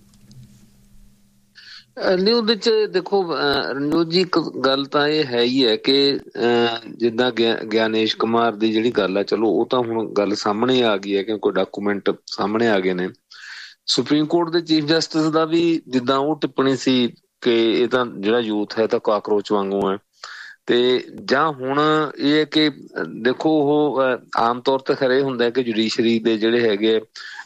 ਨਹੀਂ, ਉਹਦੇ 'ਚ ਦੇਖੋ ਰਣਜੋਤ ਜੀ, ਇੱਕ ਗੱਲ ਤਾਂ ਇਹ ਹੈ ਹੀ ਹੈ ਕਿ ਜਿੱਦਾਂ ਗਿਆ ਗਿਆਨੇਸ਼ ਕੁਮਾਰ ਦੀ ਜਿਹੜੀ ਗੱਲ ਹੈ, ਚਲੋ ਉਹ ਤਾਂ ਹੁਣ ਗੱਲ ਸਾਹਮਣੇ ਆ ਗਈ ਹੈ ਕਿਉਂਕਿ ਡਾਕੂਮੈਂਟ ਸਾਹਮਣੇ ਆ ਗਏ ਨੇ। ਸੁਪਰੀਮ ਕੋਰਟ ਦੇ ਚੀਫ ਜਸਟਿਸ ਦਾ ਵੀ ਜਿੱਦਾਂ ਉਹ ਟਿੱਪਣੀ ਸੀ ਕਿ ਇਹ ਤਾਂ ਜਿਹੜਾ ਯੂਥ ਹੈ ਤਾਂ ਕਾਕਰੋਚ ਵਾਂਗੂ ਹੈ, ਤੇ ਜਾਂ ਹੁਣ ਇਹ ਹੈ ਕਿ ਦੇਖੋ ਉਹ ਆਮ ਤੌਰ ਤੇ ਖਰੇ ਹੁੰਦਾ ਕਿ ਜੁਡੀਸ਼ਰੀ ਦੇ ਜਿਹੜੇ ਹੈਗੇ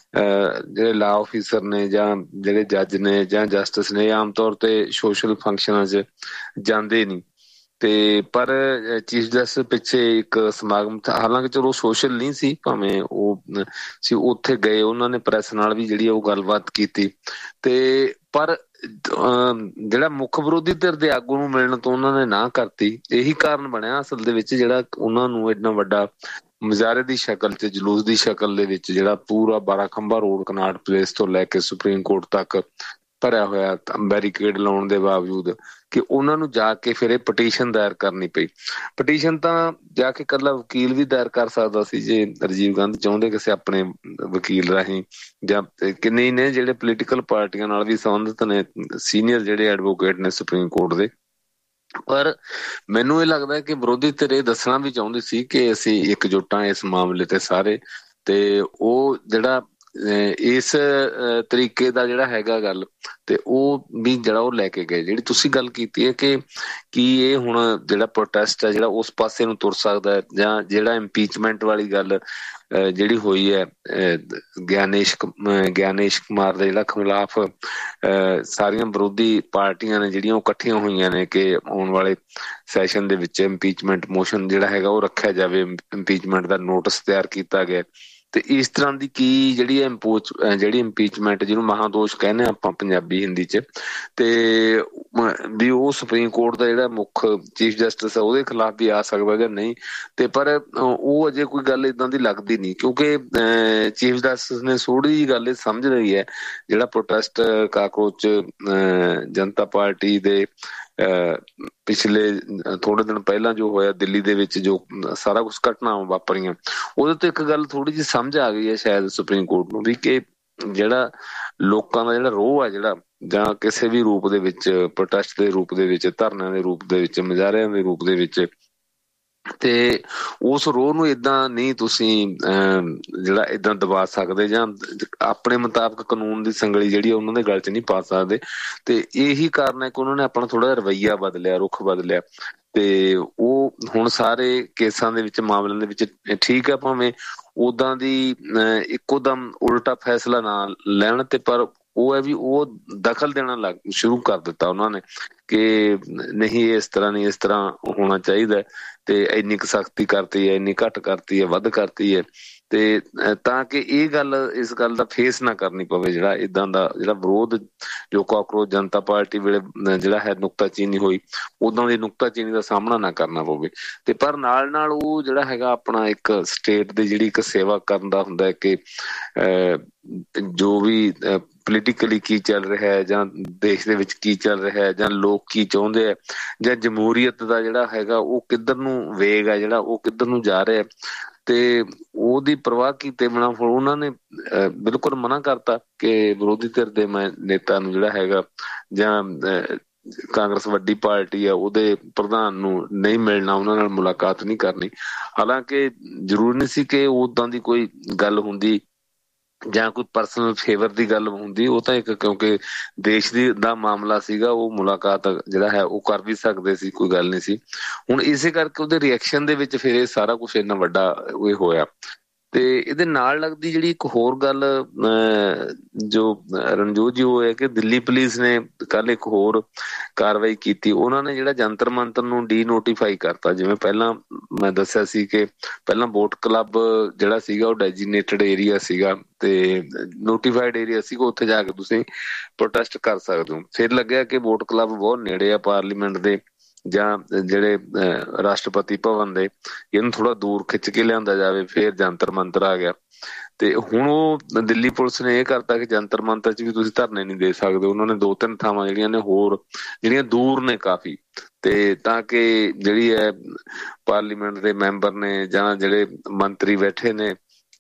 ਜਿਹੜੇ ਲਾ ਆਫਿਸਰ ਨੇ ਜਾਂ ਜਿਹੜੇ ਜੱਜ ਨੇ ਜਾਂ ਜਸਟਿਸ ਨੇ, ਆਮ ਤੌਰ ਤੇ ਸੋਸ਼ਲ ਫੰਕਸ਼ਨਾਂ 'ਚ ਜਾਂਦੇ ਨਹੀਂ, ਤੇ ਪਰ ਚੀਫ ਜਸਟਿਸ ਪਿੱਛੇ ਇੱਕ ਸਮਾਗਮ, ਹਾਲਾਂਕਿ ਚਲੋ ਸੋਸ਼ਲ ਨਹੀਂ ਸੀ, ਭਾਵੇਂ ਉਹ ਸੀ, ਉੱਥੇ ਗਏ, ਉਹਨਾਂ ਨੇ ਪ੍ਰੈਸ ਨਾਲ ਵੀ ਜਿਹੜੀ ਉਹ ਗੱਲਬਾਤ ਕੀਤੀ, ਤੇ ਪਰ ਜਿਹੜਾ ਮੁੱਖ ਵਿਰੋਧੀ ਧਿਰ ਦੇ ਆਗੂ ਨੂੰ ਮਿਲਣ ਤੋਂ ਉਹਨਾਂ ਨੇ ਨਾਂਹ ਕਰਤੀ। ਇਹੀ ਕਾਰਨ ਬਣਿਆ ਅਸਲ ਦੇ ਵਿੱਚ ਜਿਹੜਾ ਉਹਨਾਂ ਨੂੰ ਇੰਨਾ ਵੱਡਾ ਮੁਜ਼ਾਹਰੇ ਦੀ ਸ਼ਕਲ ਤੇ ਜਲੂਸ ਦੀ ਸ਼ਕਲ ਦੇ ਵਿੱਚ ਜਿਹੜਾ ਪੂਰਾ ਬਾਰਾਂ ਖੰਭਾ ਰੋਡ, ਕਨਾਟ ਪਲੇਸ ਤੋਂ ਲੈ ਕੇ ਸੁਪਰੀਮ ਕੋਰਟ ਤੱਕ ਭਰਿਆ ਹੋਇਆ ਬੈਰੀਕੇਡ ਲਾਉਣ ਦੇ ਬਾਵਜੂਦ, ਕਿ ਉਹਨਾਂ ਨੂੰ ਜਾ ਕੇ ਫਿਰ ਇਹ ਪਟੀਸ਼ਨ ਦਾਇਰ ਕਰਨੀ ਪਈ। ਪਟੀਸ਼ਨ ਤਾਂ ਜਾ ਕੇ ਇਕੱਲਾ ਵਕੀਲ ਵੀ ਦਾਇਰ ਕਰ ਸਕਦਾ ਸੀ ਜੇ ਰਾਜੀਵ ਗਾਂਧੀ ਚਾਹੁੰਦੇ ਕਿਸੇ ਆਪਣੇ ਵਕੀਲ ਰਾਹੀਂ, ਜਾਂ ਕਿੰਨੇ ਹੀ ਨੇ ਜਿਹੜੇ ਪੋਲੀਟੀਕਲ ਪਾਰਟੀਆਂ ਨਾਲ ਵੀ ਸੰਬੰਧਿਤ ਨੇ, ਸੀਨੀਅਰ ਜਿਹੜੇ ਐਡਵੋਕੇਟ ਨੇ ਸੁਪਰੀਮ ਕੋਰਟ ਦੇ। ਪਰ ਮੈਨੂੰ ਇਹ ਲੱਗਦਾ ਕਿ ਵਿਰੋਧੀ ਧਿਰ ਇਹ ਦੱਸਣਾ ਵੀ ਚਾਹੁੰਦੀ ਸੀ ਕਿ ਅਸੀਂ ਇਕਜੁੱਟ ਹਾਂ ਇਸ ਮਾਮਲੇ ਤੇ ਸਾਰੇ, ਤੇ ਉਹ ਜਿਹੜਾ ਇਸ ਤਰੀਕੇ ਦਾ ਜਿਹੜਾ ਹੈਗਾ ਗੱਲ, ਤੇ ਉਹ ਵੀ ਜਿਹੜਾ ਉਹ ਲੈ ਕੇ ਗਏ। ਜਿਹੜੀ ਤੁਸੀਂ ਗੱਲ ਕੀਤੀ ਹੈ ਕਿ ਕੀ ਇਹ ਹੁਣ ਜਿਹੜਾ ਪ੍ਰੋਟੈਸਟ ਹੈ ਜਿਹੜਾ ਉਸ ਪਾਸੇ ਨੂੰ ਤੁਰ ਸਕਦਾ ਹੈ, ਜਾਂ ਜਿਹੜਾ ਇੰਪੀਚਮੈਂਟ ਵਾਲੀ ਗੱਲ ਜਿਹੜੀ ਹੋਈ ਹੈ ਗਿਆਨੇਸ਼ ਗਿਆਨੇਸ਼ ਕੁਮਾਰ ਦੇ ਜਿਹੜਾ ਖਿਲਾਫ ਸਾਰੀਆਂ ਵਿਰੋਧੀ ਪਾਰਟੀਆਂ ਨੇ ਜਿਹੜੀਆਂ ਉਹ ਇਕੱਠੀਆਂ ਹੋਈਆਂ ਨੇ ਕਿ ਆਉਣ ਵਾਲੇ ਸੈਸ਼ਨ ਦੇ ਵਿੱਚ ਇੰਪੀਚਮੈਂਟ ਮੋਸ਼ਨ ਜਿਹੜਾ ਹੈਗਾ ਉਹ ਰੱਖਿਆ ਜਾਵੇ, ਇੰਪੀਚਮੈਂਟ ਦਾ ਨੋਟਿਸ ਤਿਆਰ ਕੀਤਾ ਗਿਆ, ਤੇ ਇਸ ਤਰ੍ਹਾਂ ਦੀ ਕੀ ਜਿਹੜੀ ਇੰਪੋਚ ਜਿਹੜੀ ਇੰਪੀਚਮੈਂਟ ਜਿਹਨੂੰ ਮਹਾਦੋਸ਼ ਕਹਿੰਦੇ ਆਪਾਂ ਪੰਜਾਬੀ ਹਿੰਦੀ 'ਚ, ਤੇ ਵੀ ਉਹ ਸੁਪਰੀਮ ਕੋਰਟ ਦਾ ਜਿਹੜਾ ਮੁੱਖ ਚੀਫ ਜਸਟਿਸ ਹੈ ਉਹਦੇ ਖਿਲਾਫ ਵੀ ਆ ਸਕਦਾ ਜਾਂ ਨਹੀਂ। ਤੇ ਪਰ ਉਹ ਅਜੇ ਕੋਈ ਗੱਲ ਏਦਾਂ ਦੀ ਲੱਗਦੀ ਨਹੀਂ, ਕਿਉਂਕਿ ਚੀਫ ਜਸਟਿਸ ਨੇ ਥੋੜੀ ਜਿਹੀ ਗੱਲ ਇਹ ਸਮਝ ਰਹੀ ਹੈ ਜਿਹੜਾ ਪ੍ਰੋਟੈਸਟ ਕਾਕਰੋਚ ਜਨਤਾ ਪਾਰਟੀ ਦੇ ਪਿਛਲੇ ਥੋੜੇ ਦਿਨ ਪਹਿਲਾਂ ਜੋ ਹੋਇਆ ਦਿੱਲੀ ਦੇ ਵਿੱਚ, ਜੋ ਸਾਰਾ ਕੁਛ ਘਟਨਾਵਾਂ ਵਾਪਰੀਆਂ, ਉਹਦੇ ਤੋਂ ਇੱਕ ਗੱਲ ਥੋੜੀ ਜਿਹੀ ਸਮਝ ਆ ਗਈ ਹੈ ਸ਼ਾਇਦ ਸੁਪਰੀਮ ਕੋਰਟ ਨੂੰ ਵੀ ਕਿ ਜਿਹੜਾ ਲੋਕਾਂ ਦਾ ਜਿਹੜਾ ਰੋਹ ਹੈ ਜਿਹੜਾ, ਜਾਂ ਕਿਸੇ ਵੀ ਰੂਪ ਦੇ ਵਿੱਚ, ਪ੍ਰੋਟੈਸਟ ਦੇ ਰੂਪ ਦੇ ਵਿੱਚ, ਧਰਨਿਆਂ ਦੇ ਰੂਪ ਦੇ ਵਿੱਚ, ਮੁਜ਼ਾਹਰਿਆਂ ਦੇ ਰੂਪ ਦੇ ਵਿੱਚ, ਤੇ ਉਸ ਰੋਹ ਨੂੰ ਏਦਾਂ ਨਹੀਂ ਤੁਸੀਂ ਜਿਹੜਾ ਏਦਾਂ ਦਬਾ ਸਕਦੇ, ਜਾਂ ਆਪਣੇ ਮੁਤਾਬਕ ਕਾਨੂੰਨ ਦੀ ਸੰਗਲੀ ਜਿਹੜੀ ਉਹਨਾਂ ਦੇ ਗਲ 'ਚ ਨਹੀਂ ਪਾ ਸਕਦੇ। ਤੇ ਇਹੀ ਕਾਰਨ ਹੈ ਕਿ ਉਹਨਾਂ ਨੇ ਆਪਣਾ ਥੋੜਾ ਜਿਹਾ ਰਵੱਈਆ ਬਦਲਿਆ, ਰੁੱਖ ਬਦਲਿਆ, ਤੇ ਉਹ ਹੁਣ ਸਾਰੇ ਕੇਸਾਂ ਦੇ ਵਿੱਚ, ਮਾਮਲਿਆਂ ਦੇ ਵਿੱਚ ਠੀਕ ਹੈ, ਭਾਵੇਂ ਓਦਾਂ ਦੀ ਇੱਕੋ ਦਮ ਉਲਟਾ ਫੈਸਲਾ ਨਾ ਲੈਣ, ਤੇ ਪਰ ਉਹ ਹੈ ਵੀ ਉਹ ਦਖਲ ਦੇਣਾ ਲੱਗ ਸ਼ੁਰੂ ਕਰ ਦਿੱਤਾ ਉਹਨਾਂ ਨੇ ਕਿ ਨਹੀਂ ਇਸ ਤਰ੍ਹਾਂ ਨਹੀਂ, ਇਸ ਤਰ੍ਹਾਂ ਹੋਣਾ ਚਾਹੀਦਾ, ਤੇ ਇੰਨੀ ਕੁ ਸਖਤੀ ਕਰਤੀ ਹੈ, ਇੰਨੀ ਘੱਟ ਕਰਤੀ ਹੈ, ਵੱਧ ਕਰਤੀ ਹੈ, ਤੇ ਤਾਂ ਕਿ ਇਹ ਗੱਲ ਇਸ ਗੱਲ ਦਾ ਫੇਸ ਨਾ ਕਰਨੀ ਪਵੇ, ਜਿਹੜਾ ਇਦਾਂ ਦਾ ਜਿਹੜਾ ਵਿਰੋਧ ਜੋ ਕਾਕਰੋਚ ਜਨਤਾ ਪਾਰਟੀ ਵੇਲੇ ਜਿਹੜਾ ਹੈ ਨੁਕਤਾਚੀਨੀ ਹੋਈ, ਉਦਾਂ ਦੀ ਨੁਕਤਾਚੀਨੀ ਦਾ ਸਾਹਮਣਾ ਨਾ ਕਰਨਾ ਪਵੇ। ਤੇ ਪਰ ਨਾਲ ਨਾਲ ਉਹ ਜਿਹੜਾ ਹੈਗਾ ਆਪਣਾ ਇੱਕ ਸਟੇਟ ਦੀ ਜਿਹੜੀ ਇੱਕ ਸੇਵਾ ਕਰਨ ਦਾ ਹੁੰਦਾ ਹੈ ਕਿ ਜੋ ਵੀ ਪੋਲੀਟੀਕਲੀ ਕੀ ਚੱਲ ਰਿਹਾ ਹੈ ਜਾਂ ਦੇਸ਼ ਦੇ ਵਿੱਚ ਕੀ ਚੱਲ ਰਿਹਾ ਹੈ ਜਾਂ ਲੋਕ ਕੀ ਚਾਹੁੰਦੇ ਆ ਜਾਂ ਜਮਹੂਰੀਅਤ ਦਾ ਜਿਹੜਾ ਹੈਗਾ ਉਹ ਕਿੱਧਰ ਨੂੰ ਵੇਗ ਹੈ ਜਿਹੜਾ ਉਹ ਕਿੱਧਰ ਨੂੰ ਜਾ ਰਿਹਾ, ਤੇ ਉਹਦੀ ਪਰਵਾਹ ਕੀਤੇ ਬਿਨਾਂ ਉਹਨਾਂ ਨੇ ਬਿਲਕੁਲ ਮਨਾ ਕਰਤਾ ਕਿ ਵਿਰੋਧੀ ਧਿਰ ਦੇ ਮੈਂ ਨੇਤਾ ਨੂੰ ਜਿਹੜਾ ਹੈਗਾ ਜਾਂ ਕਾਂਗਰਸ ਵੱਡੀ ਪਾਰਟੀ ਆ ਉਹਦੇ ਪ੍ਰਧਾਨ ਨੂੰ ਨਹੀਂ ਮਿਲਣਾ, ਉਹਨਾਂ ਨਾਲ ਮੁਲਾਕਾਤ ਨਹੀਂ ਕਰਨੀ। ਹਾਲਾਂਕਿ ਜ਼ਰੂਰੀ ਨਹੀਂ ਸੀ ਕਿ ਉਦਾਂ ਦੀ ਕੋਈ ਗੱਲ ਹੁੰਦੀ ਜਾਂ ਕੋਈ ਪਰਸਨਲ ਫੇਵਰ ਦੀ ਗੱਲ ਹੁੰਦੀ, ਉਹ ਤਾਂ ਇੱਕ ਕਿਉਂਕਿ ਦੇਸ਼ ਦੀ ਦਾ ਮਾਮਲਾ ਸੀਗਾ, ਉਹ ਮੁਲਾਕਾਤ ਜਿਹੜਾ ਹੈ ਉਹ ਕਰ ਵੀ ਸਕਦੇ ਸੀ, ਕੋਈ ਗੱਲ ਨਹੀਂ ਸੀ। ਹੁਣ ਇਸੇ ਕਰਕੇ ਉਹਦੇ ਰਿਐਕਸ਼ਨ ਦੇ ਵਿੱਚ ਫਿਰ ਇਹ ਸਾਰਾ ਕੁਛ ਇੰਨਾ ਵੱਡਾ ਇਹ ਹੋਇਆ। ਤੇ ਇਹਦੇ ਨਾਲ ਲੱਗਦੀ ਜਿਹੜੀ ਇੱਕ ਹੋਰ ਗੱਲ ਜੋ ਰਣਜੋਤ ਜੀ ਉਹ ਹੈ ਕਿ ਦਿੱਲੀ ਪੁਲਿਸ ਨੇ ਕੱਲ ਇੱਕ ਹੋਰ ਕਾਰਵਾਈ ਕੀਤੀ, ਉਹਨਾਂ ਨੇ ਜਿਹੜਾ ਜੰਤਰ ਮੰਤਰ ਨੂੰ ਡੀ ਨੋਟੀਫਾਈ ਕਰਤਾ। ਜਿਵੇਂ ਪਹਿਲਾਂ ਮੈਂ ਦੱਸਿਆ ਸੀ ਕਿ ਪਹਿਲਾਂ ਬੋਟ ਕਲੱਬ ਜਿਹੜਾ ਸੀਗਾ ਉਹ ਡੈਜੀਨੇਟਡ ਏਰੀਆ ਸੀਗਾ ਤੇ ਨੋਟੀਫਾਈਡ ਏਰੀਆ ਸੀਗਾ, ਉੱਥੇ ਜਾ ਕੇ ਤੁਸੀਂ ਪ੍ਰੋਟੈਸਟ ਕਰ ਸਕਦੇ ਹੋ। ਫਿਰ ਲੱਗਿਆ ਕਿ ਬੋਟ ਕਲੱਬ ਬਹੁਤ ਨੇੜੇ ਆ ਪਾਰਲੀਮੈਂਟ ਦੇ ਜਾਂ ਜਿਹੜੇ ਰਾਸ਼ਟਰਪਤੀ ਭਵਨ ਦੇ, ਇਹਨੂੰ ਥੋੜਾ ਦੂਰ ਖਿੱਚ ਕੇ ਲਿਆਂਦਾ ਜਾਵੇ, ਫਿਰ ਜੰਤਰ ਮੰਤਰ ਆ ਗਿਆ। ਤੇ ਹੁਣ ਉਹ ਦਿੱਲੀ ਪੁਲਿਸ ਨੇ ਇਹ ਕਰਤਾ ਕਿ ਜੰਤਰ ਮੰਤਰ ਚ ਵੀ ਤੁਸੀਂ ਧਰਨੇ ਨਹੀਂ ਦੇ ਸਕਦੇ। ਉਹਨਾਂ ਨੇ ਦੋ ਤਿੰਨ ਥਾਵਾਂ ਜਿਹੜੀਆਂ ਨੇ ਹੋਰ ਜਿਹੜੀਆਂ ਦੂਰ ਨੇ ਕਾਫੀ, ਤੇ ਤਾਂ ਕਿ ਜਿਹੜੀ ਹੈ ਪਾਰਲੀਮੈਂਟ ਦੇ ਮੈਂਬਰ ਨੇ ਜਾਂ ਜਿਹੜੇ ਮੰਤਰੀ ਬੈਠੇ ਨੇ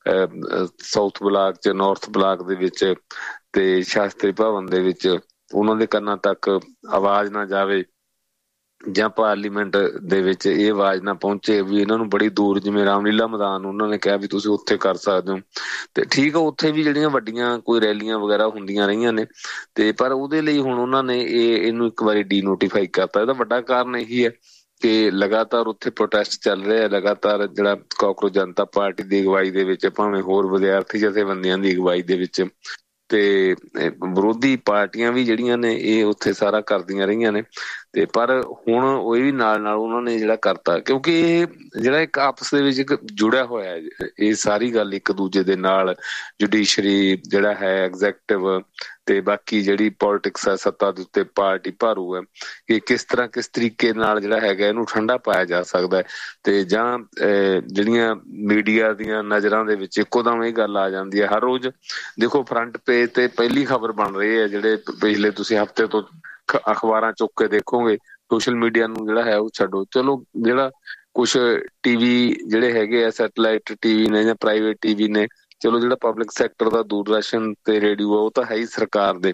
ਸਾਊਥ ਬਲਾਕ ਚ, ਨਾਰਥ ਬਲਾਕ ਦੇ ਵਿੱਚ ਤੇ ਸ਼ਾਸਤਰੀ ਭਵਨ ਦੇ ਵਿੱਚ, ਉਹਨਾਂ ਦੇ ਕੰਨਾਂ ਤੱਕ ਆਵਾਜ਼ ਨਾ ਜਾਵੇ ਜਾਂ ਪਾਰਲੀਮੈਂਟ ਦੇ ਵਿੱਚ ਇਹ ਆਵਾਜ਼ ਨਾ ਪਹੁੰਚੇ ਵੀ ਇਹਨਾਂ ਨੂੰ ਬੜੀ ਦੂਰ, ਜਿਵੇਂ ਰਾਮਲੀਲਾ ਮੈਦਾਨ ਉਹਨਾਂ ਨੇ ਕਿਹਾ ਵੀ ਤੁਸੀਂ ਉੱਥੇ ਕਰ ਸਕਦੇ ਹੋ। ਤੇ ਠੀਕ ਆ, ਉੱਥੇ ਵੀ ਜਿਹੜੀਆਂ ਵੱਡੀਆਂ ਕੋਈ ਰੈਲੀਆਂ ਵਗੈਰਾ ਹੁੰਦੀਆਂ ਰਹੀਆਂ ਨੇ, ਤੇ ਪਰ ਉਹਦੇ ਲਈ ਹੁਣ ਉਹਨਾਂ ਨੇ ਇਹ ਇਹਨੂੰ ਇੱਕ ਵਾਰੀ ਡੀ ਨੋਟੀਫਾਈ ਕਰਤਾ। ਇਹਦਾ ਵੱਡਾ ਕਾਰਨ ਇਹੀ ਹੈ ਕਿ ਲਗਾਤਾਰ ਉੱਥੇ ਪ੍ਰੋਟੈਸਟ ਚੱਲ ਰਿਹਾ, ਲਗਾਤਾਰ ਜਿਹੜਾ ਕਾਕਰੋਚ ਜਨਤਾ ਪਾਰਟੀ ਦੀ ਅਗਵਾਈ ਦੇ ਵਿੱਚ, ਭਾਵੇਂ ਹੋਰ ਵਿਦਿਆਰਥੀ ਜਥੇਬੰਦੀਆਂ ਦੀ ਅਗਵਾਈ ਦੇ ਵਿੱਚ, ਤੇ ਵਿਰੋਧੀ ਪਾਰਟੀਆਂ ਵੀ ਜਿਹੜੀਆਂ ਨੇ ਇਹ ਉੱਥੇ ਸਾਰਾ ਕਰਦੀਆਂ ਰਹੀਆਂ ਨੇ। ਤੇ ਪਰ ਹੁਣ ਉਹ ਵੀ ਨਾਲ ਨਾਲ ਉਹਨਾਂ ਨੇ ਜਿਹੜਾ ਕਰਤਾ, ਕਿਉਂਕਿ ਇਹ ਜਿਹੜਾ ਇੱਕ ਆਪਸ ਦੇ ਵਿੱਚ ਇੱਕ ਜੁੜਿਆ ਹੋਇਆ ਇਹ ਸਾਰੀ ਗੱਲ ਇੱਕ ਦੂਜੇ ਦੇ ਨਾਲ, ਜੁਡੀਸ਼ਰੀ ਜਿਹੜਾ ਹੈ, ਐਗਜ਼ੈਕਟਿਵ ਤੇ ਬਾਕੀ ਜਿਹੜੀ ਪੋਲੀਟਿਕਸ ਹੈ ਸੱਤਾ ਦੇ ਉੱਤੇ ਪਾਰਟੀ ਭਾਰੂ ਹੈ, ਕਿ ਕਿਸ ਤਰ੍ਹਾਂ ਕਿਸ ਤਰੀਕੇ ਨਾਲ ਜਿਹੜਾ ਹੈਗਾ ਇਹਨੂੰ ਠੰਡਾ ਪਾਇਆ ਜਾ ਸਕਦਾ ਹੈ। ਤੇ ਜਾਂ ਜਿਹੜੀਆਂ ਮੀਡੀਆ ਦੀਆਂ ਨਜ਼ਰਾਂ ਦੇ ਵਿੱਚ ਇੱਕੋ ਦਮ ਇਹ ਗੱਲ ਆ ਜਾਂਦੀ ਹੈ। ਹਰ ਰੋਜ਼ ਦੇਖੋ ਫਰੰਟ ਪੇਜ ਤੇ ਪਹਿਲੀ ਖਬਰ ਬਣ ਰਹੀ ਹੈ, ਜਿਹੜੇ ਪਿਛਲੇ ਤੁਸੀਂ ਹਫ਼ਤੇ ਤੋਂ ਅਖਬਾਰਾਂ ਚੁੱਕ ਕੇ ਦੇਖੋਗੇ, ਸੋਸ਼ਲ ਮੀਡੀਆ ਨੂੰ ਜਿਹੜਾ ਹੈ ਉਹ ਛੱਡੋ, ਚਲੋ ਜਿਹੜਾ ਕੁਛ ਟੀਵੀ ਜਿਹੜੇ ਹੈਗੇ ਆ ਸੈਟਲਾਈਟ ਟੀਵੀ ਨੇ ਜਾਂ ਪ੍ਰਾਈਵੇਟ ਟੀਵੀ ਨੇ, ਚਲੋ ਜਿਹੜਾ ਪਬਲਿਕ ਸੈਕਟਰ ਦਾ ਦੂਰਦਰਸ਼ਨ ਤੇ ਰੇਡੀਓ ਉਹ ਤਾਂ ਹੈ ਹੀ ਸਰਕਾਰ ਦੇ,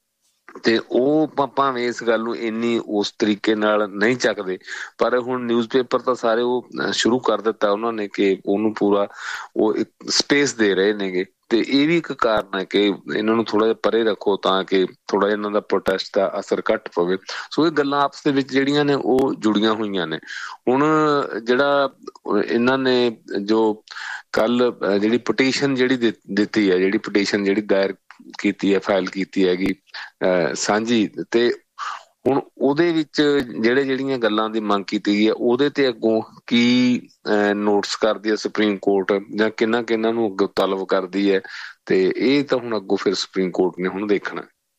ਤੇ ਉਹ ਭਾਵੇਂ ਇਸ ਗੱਲ ਨੂੰ ਇੰਨੀ ਉਸ ਤਰੀਕੇ ਨਾਲ ਨਹੀਂ ਚੱਕਦੇ, ਪਰ ਹੁਣ ਨਿਊਜ਼ਪੇਪਰ ਤਾਂ ਸਾਰੇ ਉਹ ਸ਼ੁਰੂ ਕਰ ਦਿੱਤਾ ਉਹਨਾਂ ਨੇ ਕਿ ਉਹਨੂੰ ਪੂਰਾ ਉਹ ਇੱਕ ਸਪੇਸ ਦੇ ਰਹੇ ਨੇਗੇ। ਤੇ ਇਹ ਵੀ ਇੱਕ ਕਾਰਨ ਹੈ ਕਿ ਇਹਨਾਂ ਨੂੰ ਥੋੜਾ ਜਿਹਾ ਪਰੇ ਰੱਖੋ ਤਾਂ ਕਿ ਥੋੜਾ ਜਿਹਾ ਇਹਨਾਂ ਦਾ ਪ੍ਰੋਟੈਸਟ ਦਾ ਅਸਰ ਘੱਟ ਪਵੇ। ਸੋ ਇਹ ਗੱਲਾਂ ਆਪਸ ਦੇ ਵਿੱਚ ਜਿਹੜੀਆਂ ਨੇ ਉਹ ਜੁੜੀਆਂ ਹੋਈਆਂ ਨੇ। ਹੁਣ ਜਿਹੜਾ ਇਹਨਾਂ ਨੇ ਜੋ ਕੱਲ ਜਿਹੜੀ ਪਟੀਸ਼ਨ ਜਿਹੜੀ ਦਿੱਤੀ ਹੈ, ਜਿਹੜੀ ਪਟੀਸ਼ਨ ਜਿਹੜੀ ਦਾਇਰ ਕੀਤੀ ਹੈ, ਫਾਈਲ ਕੀਤੀ ਹੈਗੀ ਸਾਂਝੀ, ਤੇ ਹੁਣ ਉਹਦੇ ਵਿੱਚ ਜਿਹੜੇ ਜਿਹੜੀਆਂ ਗੱਲਾਂ ਦੀ ਮੰਗ ਕੀਤੀ ਗਈ ਹੈ ਉਹਦੇ ਤੇ ਅੱਗੋਂ ਕੀ ਨੋਟਿਸ ਕਰਦੀ ਹੈ ਸੁਪਰੀਮ ਕੋਰਟ ਜਾਂ ਕਿਹਨਾਂ ਕਿਹਨਾਂ ਨੂੰ ਅੱਗੋਂ ਤਲਬ ਕਰਦੀ ਹੈ, ਤੇ ਇਹ ਤਾਂ ਹੁਣ ਅੱਗੋਂ ਫਿਰ ਸੁਪਰੀਮ ਕੋਰਟ ਨੇ ਹੁਣ ਦੇਖਣਾ।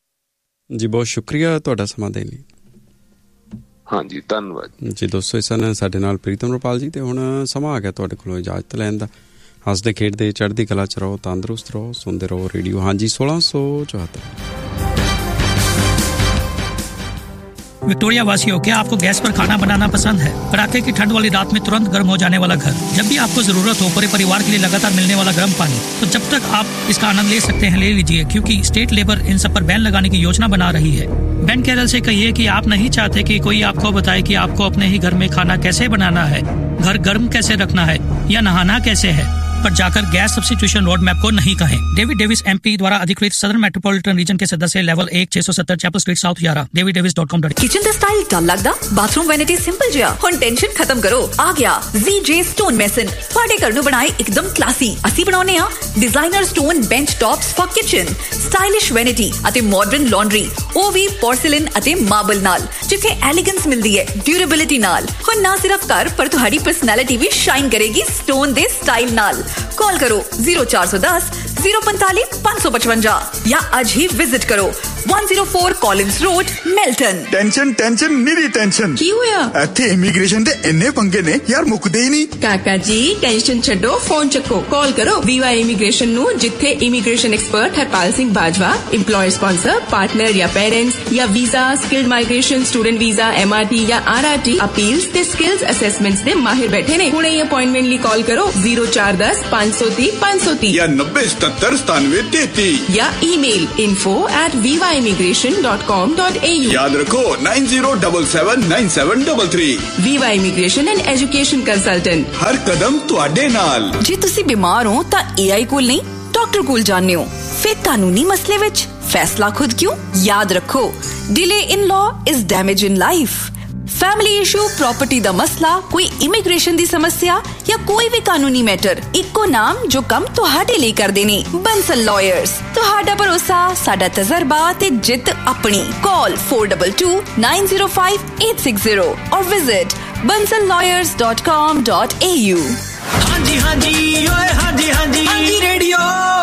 ਜੀ ਬਹੁਤ ਸ਼ੁਕਰੀਆ ਤੁਹਾਡਾ ਸਮਾਂ ਦੇਣ ਲਈ। ਹਾਂਜੀ ਧੰਨਵਾਦ ਜੀ। ਦੋਸਤੋ ਇਸ ਸਨ ਸਾਡੇ ਨਾਲ ਪ੍ਰੀਤਮ ਰੁਪਾਲ ਜੀ, ਤੇ ਹੁਣ ਸਮਾਂ ਆ ਗਿਆ ਤੁਹਾਡੇ ਕੋਲੋਂ ਇਜਾਜ਼ਤ ਲੈਣ ਦਾ। ਹੱਸਦੇ ਖੇਡਦੇ ਚੜ੍ਹਦੀ ਕਲਾ ਚ ਰਹੋ, ਤੰਦਰੁਸਤ ਰਹੋ, ਸੁਣਦੇ ਰਹੋ ਰੇਡੀਓ ਹਾਂਜੀ सोलह सौ चौहत्तर। विक्टोरिया वासियों, क्या आपको गैस पर खाना बनाना पसंद है? कड़ाके की ठंड वाली रात में तुरंत गर्म हो जाने वाला घर, जब भी आपको जरूरत हो पूरे परिवार के लिए लगातार मिलने वाला गर्म पानी, तो जब तक आप इसका आनंद ले सकते हैं ले लीजिए, क्योंकि स्टेट लेबर इन सब पर बैन लगाने की योजना बना रही है। बैन केरल से कहिए कि आप नहीं चाहते कि कोई आपको बताए कि आपको अपने ही घर में खाना कैसे बनाना है, घर गर्म कैसे रखना है या नहाना कैसे है, पर जाकर गैस सब्स्टिट्यूशन रोड मैप को नहीं कहें। डेविड डेविस एमपी द्वारा अधिकृत सदर्न मेट्रोपॉलिटन रीजन के सदस्य, लेवल एक छह सौ सत्तर चैपल स्ट्रीट साउथ ग्यारह, david davis dot com। Kitchen दा स्टाइल डल लगदा, बाथरूम वैनिटी सिंपल जिहा, हुण टेंशन खत्म करो, आ गया Z J स्टोन मेसन। तुहाडे घर नूं बनाए एकदम क्लासी, ਅਸੀਂ ਬਣਾਉਨੇ ਆ designer stone bench tops for kitchen, stylish vanity ਅਤੇ मॉडर्न लॉन्ड्री, ਉਹ ਵੀ पोर्सिलेन ਅਤੇ मार्बल ਨਾਲ, ਜਿੱਥੇ एलिगेंस ਮਿਲਦੀ ਹੈ ड्यूरेबिलिटी ਨਾਲ। ਹੁਣ ਨਾ ਸਿਰਫ ਘਰ ਪਰ ਤੁਹਾਡੀ ਪਰਸਨੈਲਿਟੀ ਵੀ ਸ਼ਾਈਨ ਕਰੇਗੀ स्टोन ਦੇ स्टाइल ਨਾਲ। कॉल करो जीरो चार सौ दस जीरो पैंतालीस पाँच सौ पचवंजा या आज ही विजिट करो one oh four Collins road Milton. Tension tension निरी टेंशन की होया इत्थे इमीग्रेशन दे इन्ने पंगे ने यार मुकदे ही नहीं। काका जी टेंशन छड्डो, फोन चक्को, कॉल करो वीवा इमीग्रेशन नु, जिथे immigration expert Harpal Singh Bajwa employer sponsor partner या पेरेंट्स या visa skilled migration student visa MRT या आरआरटी अपील्स ते स्किल्स असेसमेंट्स दे माहिर बैठे ने। हुणे अपॉइंटमेंट ली कॉल करो जीरो चार दस पाँच सौ तीस पाँच सौ तीस या नब्बे सतर सतानवे तेती या email info at viva immigration dot com dot a u। याद रखो nine zero seven seven nine seven three three. Viva Immigration and Education Consultant, हर कदम तुहाडे नाल। जे तुसी बीमार हो तां एआई कोल नहीं डॉक्टर कोल जाने हो, फिर कानूनी मसले विच फैसला खुद क्यों? याद रखो delay in law is damage in life. Family issue, property दा मसला, कोई इमिग्रेशन दी समस्या या कोई भी कानूनी मैटर, इको नाम जो कम तुहाडे लिए कर देने। बंसल लॉयर्स, तुहाडा भरोसा, साडा तजर्बा ते जित अपनी। Call four to to nine zero five eight six zero और visit bansal lawyers dot com dot a u। हाँ जी हाँ जी ओए हाँ जी हाँ जी हाँ जी रेडियो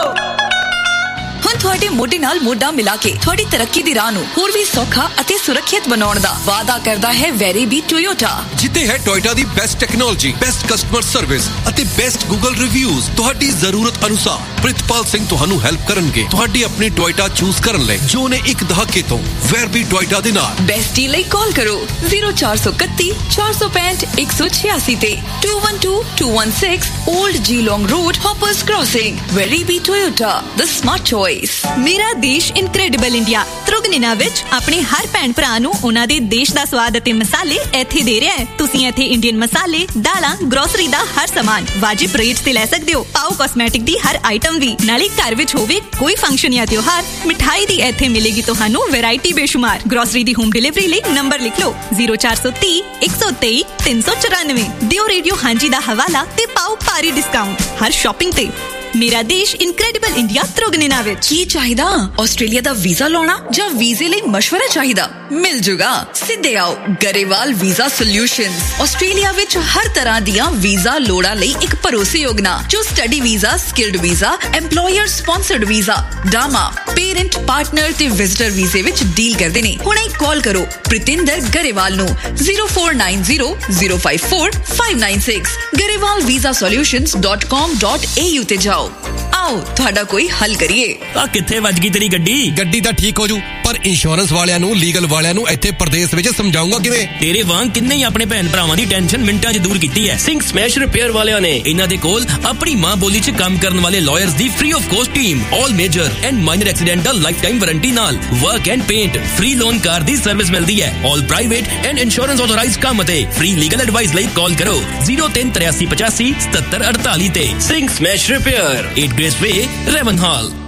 ਹੁਣ ਤੁਹਾਡੇ ਮੋਢੇ ਨਾਲ ਮੋਢਾ ਮਿਲਾ ਕੇ ਤੁਹਾਡੀ ਤਰੱਕੀ ਦੀ ਰਾਹ ਨੂੰ ਹੋਰ ਵੀ ਸੌਖਾ ਅਤੇ ਸੁਰੱਖਿਅਤ ਬਣਾਉਣ ਦਾ ਵਾਅਦਾ ਕਰਦਾ ਹੈ ਵੈਰੀਬੀ ਟੋਯੋਟਾ, ਜਿੱਥੇ ਹੈ ਟੋਯੋਟਾ ਦੀ best technology, best customer service ਅਤੇ ਬੈਸਟ ਗੂਗਲ ਰਿਵਿਊਜ਼। ਤੁਹਾਡੀ ਜ਼ਰੂਰਤ ਅਨੁਸਾਰ ਪ੍ਰਿਤਪਾਲ ਸਿੰਘ ਤੁਹਾਨੂੰ ਹੈਲਪ ਕਰਨਗੇ ਤੁਹਾਡੀ ਆਪਣੀ ਟੋਯੋਟਾ ਚੂਜ਼ ਕਰਨ ਲਈ, ਜੋ ਨੇ ਇੱਕ ਦਹਾਕੇ ਤੋਂ ਵੈਰਬੀ ਟੋਯੋਟਾ ਦੇ ਨਾਲ। ਬੈਸਟ ਡੀਲ ਲਈ ਕਾਲ ਕਰੋ ਜ਼ੀਰੋ ਚਾਰ ਸੌ ਇਕੱਤੀ ਚਾਰ ਸੌ ਪੈਂਹਠ ਇੱਕ ਸੌ ਛਿਆਸੀ ਤੇ to one two to one six old ਜੀ ਲੌਂਗ ਰੋਡ ਹੌਪਰਸ ਕ੍ਰਾਸਿੰਗ। ਵੈਰੀਬੀ ਟੋਯੋਟਾ, ਦ ਸਮਾਰਟ ਚੋਇਸ। ਮੇਰਾ ਦੇਸ਼ ਇਨਕ੍ਰੈਡੀਬਲ ਇੰਡੀਆ ਤ੍ਰਿਗੁਣਿਨਾ ਵਿੱਚ ਆਪਣੇ ਹਰ ਭੈਣ ਭਰਾ ਨੂੰ ਉਹਨਾਂ ਦੇ ਦੇਸ਼ ਦਾ ਸਵਾਦ ਅਤੇ ਮਸਾਲੇ ਇੱਥੇ ਦੇ ਰਿਹਾ ਹੈ। ਤੁਸੀਂ ਇੱਥੇ ਇੰਡੀਅਨ ਮਸਾਲੇ, ਦਾਲਾਂ, ਗਰੋਸਰੀ ਦਾ ਹਰ ਸਾਮਾਨ ਵਾਜਿਬ ਰੇਟ ਤੇ ਲੈ ਸਕਦੇ ਹੋ। ਪਾਓ ਕਾਸਮੈਟਿਕ ਦੀ ਹਰ ਆਈਟਮ ਵੀ, ਨਾਲੇ ਘਰ ਵਿੱਚ ਹੋਵੇ ਕੋਈ ਫੰਕਸ਼ਨ ਜਾਂ ਤਿਉਹਾਰ, ਮਿਠਾਈ ਦੀ ਇੱਥੇ ਮਿਲੇਗੀ ਤੁਹਾਨੂੰ ਵੈਰਾਈਟੀ ਬੇਸ਼ੁਮਾਰ। ਗਰੋਸਰੀ ਦੀ ਹੋਮ ਡਿਲੀਵਰੀ ਲਈ ਨੰਬਰ ਲਿਖ ਲਓ ਜ਼ੀਰੋ ਚਾਰ ਸੌ ਤੀਹ ਇੱਕ ਸੌ ਤੇਈ ਤਿੰਨ ਸੌ ਚੁਰਾਨਵੇਂ। ਦਿਓ ਰੇਡੀਓ ਹਾਂਜੀ ਦਾ ਹਵਾਲਾ ਤੇ ਪਾਓ ਭਾਰੀ ਡਿਸਕਾਊਂਟ ਹਰ ਸ਼ਾਪਿੰਗ ਤੇ। ਮੇਰਾ ਦੇਸ਼ ਇਨਕ੍ਰੈਡੀਬਲ ਇੰਡੀਆ ਤ੍ਰਿਗੁਣਿਨਾ ਵਿੱਚ। ਕੀ ਚਾਹੀਦਾ? ਆਸਟ੍ਰੇਲੀਆ ਦਾ ਵੀਜ਼ਾ ਲਾਉਣਾ ਜਾਂ ਵੀਜ਼ੇ ਲਈ ਮਸ਼ਵਰਾ ਚਾਹੀਦਾ? ਮਿਲ ਜੂਗਾ। ਸਿੱਧੇ ਆਓ ਗਰੇਵਾਲ ਵੀਜ਼ਾ ਸੋਲਿਊਸ਼ਨਸ। ਆਸਟ੍ਰੇਲੀਆ ਵਿੱਚ ਹਰ ਤਰ੍ਹਾਂ ਦੀਆਂ ਵੀਜ਼ਾ ਲੋੜਾਂ ਲਈ ਇੱਕ ਭਰੋਸੇਯੋਗ ਨਾਂ, ਜੋ study visa, skilled visa, employer sponsored visa, ਡਾਮਾ, parent, partner ਤੇ ਵਿਜ਼ਟਰ ਵੀਜ਼ੇ ਵਿੱਚ ਡੀਲ ਕਰਦੇ ਨੇ। ਹੁਣੇ ਕਾਲ ਕਰੋ ਪ੍ਰਿਤਿੰਦਰ ਗਰੇਵਾਲ ਨੂੰ zero four nine zero zero five four five nine six Grewal visa solutions dot com dot A you ਤੇ ਜਾਓ। ਆਓ ਤੁਹਾਡਾ ਕੋਈ ਹੱਲ ਕਰੀਏ। ਆ ਕਿੱਥੇ ਵੱਜ ਗਈ ਤੇਰੀ ਗੱਡੀ? ਗੱਡੀ ਤਾਂ ਠੀਕ ਹੋ ਜੂ, ਪਰ ਇੰਸ਼ੋਰੈਂਸ ਵਾਲਿਆਂ ਨੂੰ, ਲੀਗਲ ਵਾਲਿਆਂ ਨੂੰ ਇੱਥੇ ਪ੍ਰਦੇਸ਼ ਵਿੱਚ ਸਮਝਾਉਂਗਾ ਕਿਵੇਂ? ਤੇਰੇ ਵਾਂਗ ਕਿੰਨੇ ਹੀ ਆਪਣੇ ਭੈਣ ਭਰਾਵਾਂ ਦੀ ਟੈਨਸ਼ਨ ਮਿੰਟਾਂ 'ਚ ਦੂਰ ਕੀਤੀ ਹੈ ਸਿੰਘ ਸਮੈਸ਼ ਰਿਪੇਅਰ ਵਾਲਿਆਂ ਨੇ। ਇਹਨਾਂ ਦੇ ਕੋਲ ਆਪਣੀ ਮਾਂ ਬੋਲੀ 'ਚ ਕੰਮ ਕਰਨ ਵਾਲੇ lawyers the free of cost team, all major and minor accidental life time warranty ਨਾਲ work and paint, free loan car the service ਮਿਲਦੀ ਹੈ। ਆਲ ਪ੍ਰਾਈਵੇਟ ਐਂਡ ਇੰਸ਼ੋਰੈਂਸ ਆਥੋਰਾਈਜ਼ਡ ਕੰਮ ਅਤੇ ਫ੍ਰੀ ਲੀਗਲ ਐਡਵਾਈਸ ਲਈ ਕਾਲ ਕਰੋ ਜ਼ੀਰੋ ਤਿੰਨ ਤਰਿਆਸੀ ਪਚਾਸੀ ਸਤੱਤਰ ਅੜਤਾਲੀ ਤੇ Singh smash repair, eight grace ਵੇ, ਰੈਵਨ ਹਾਲ।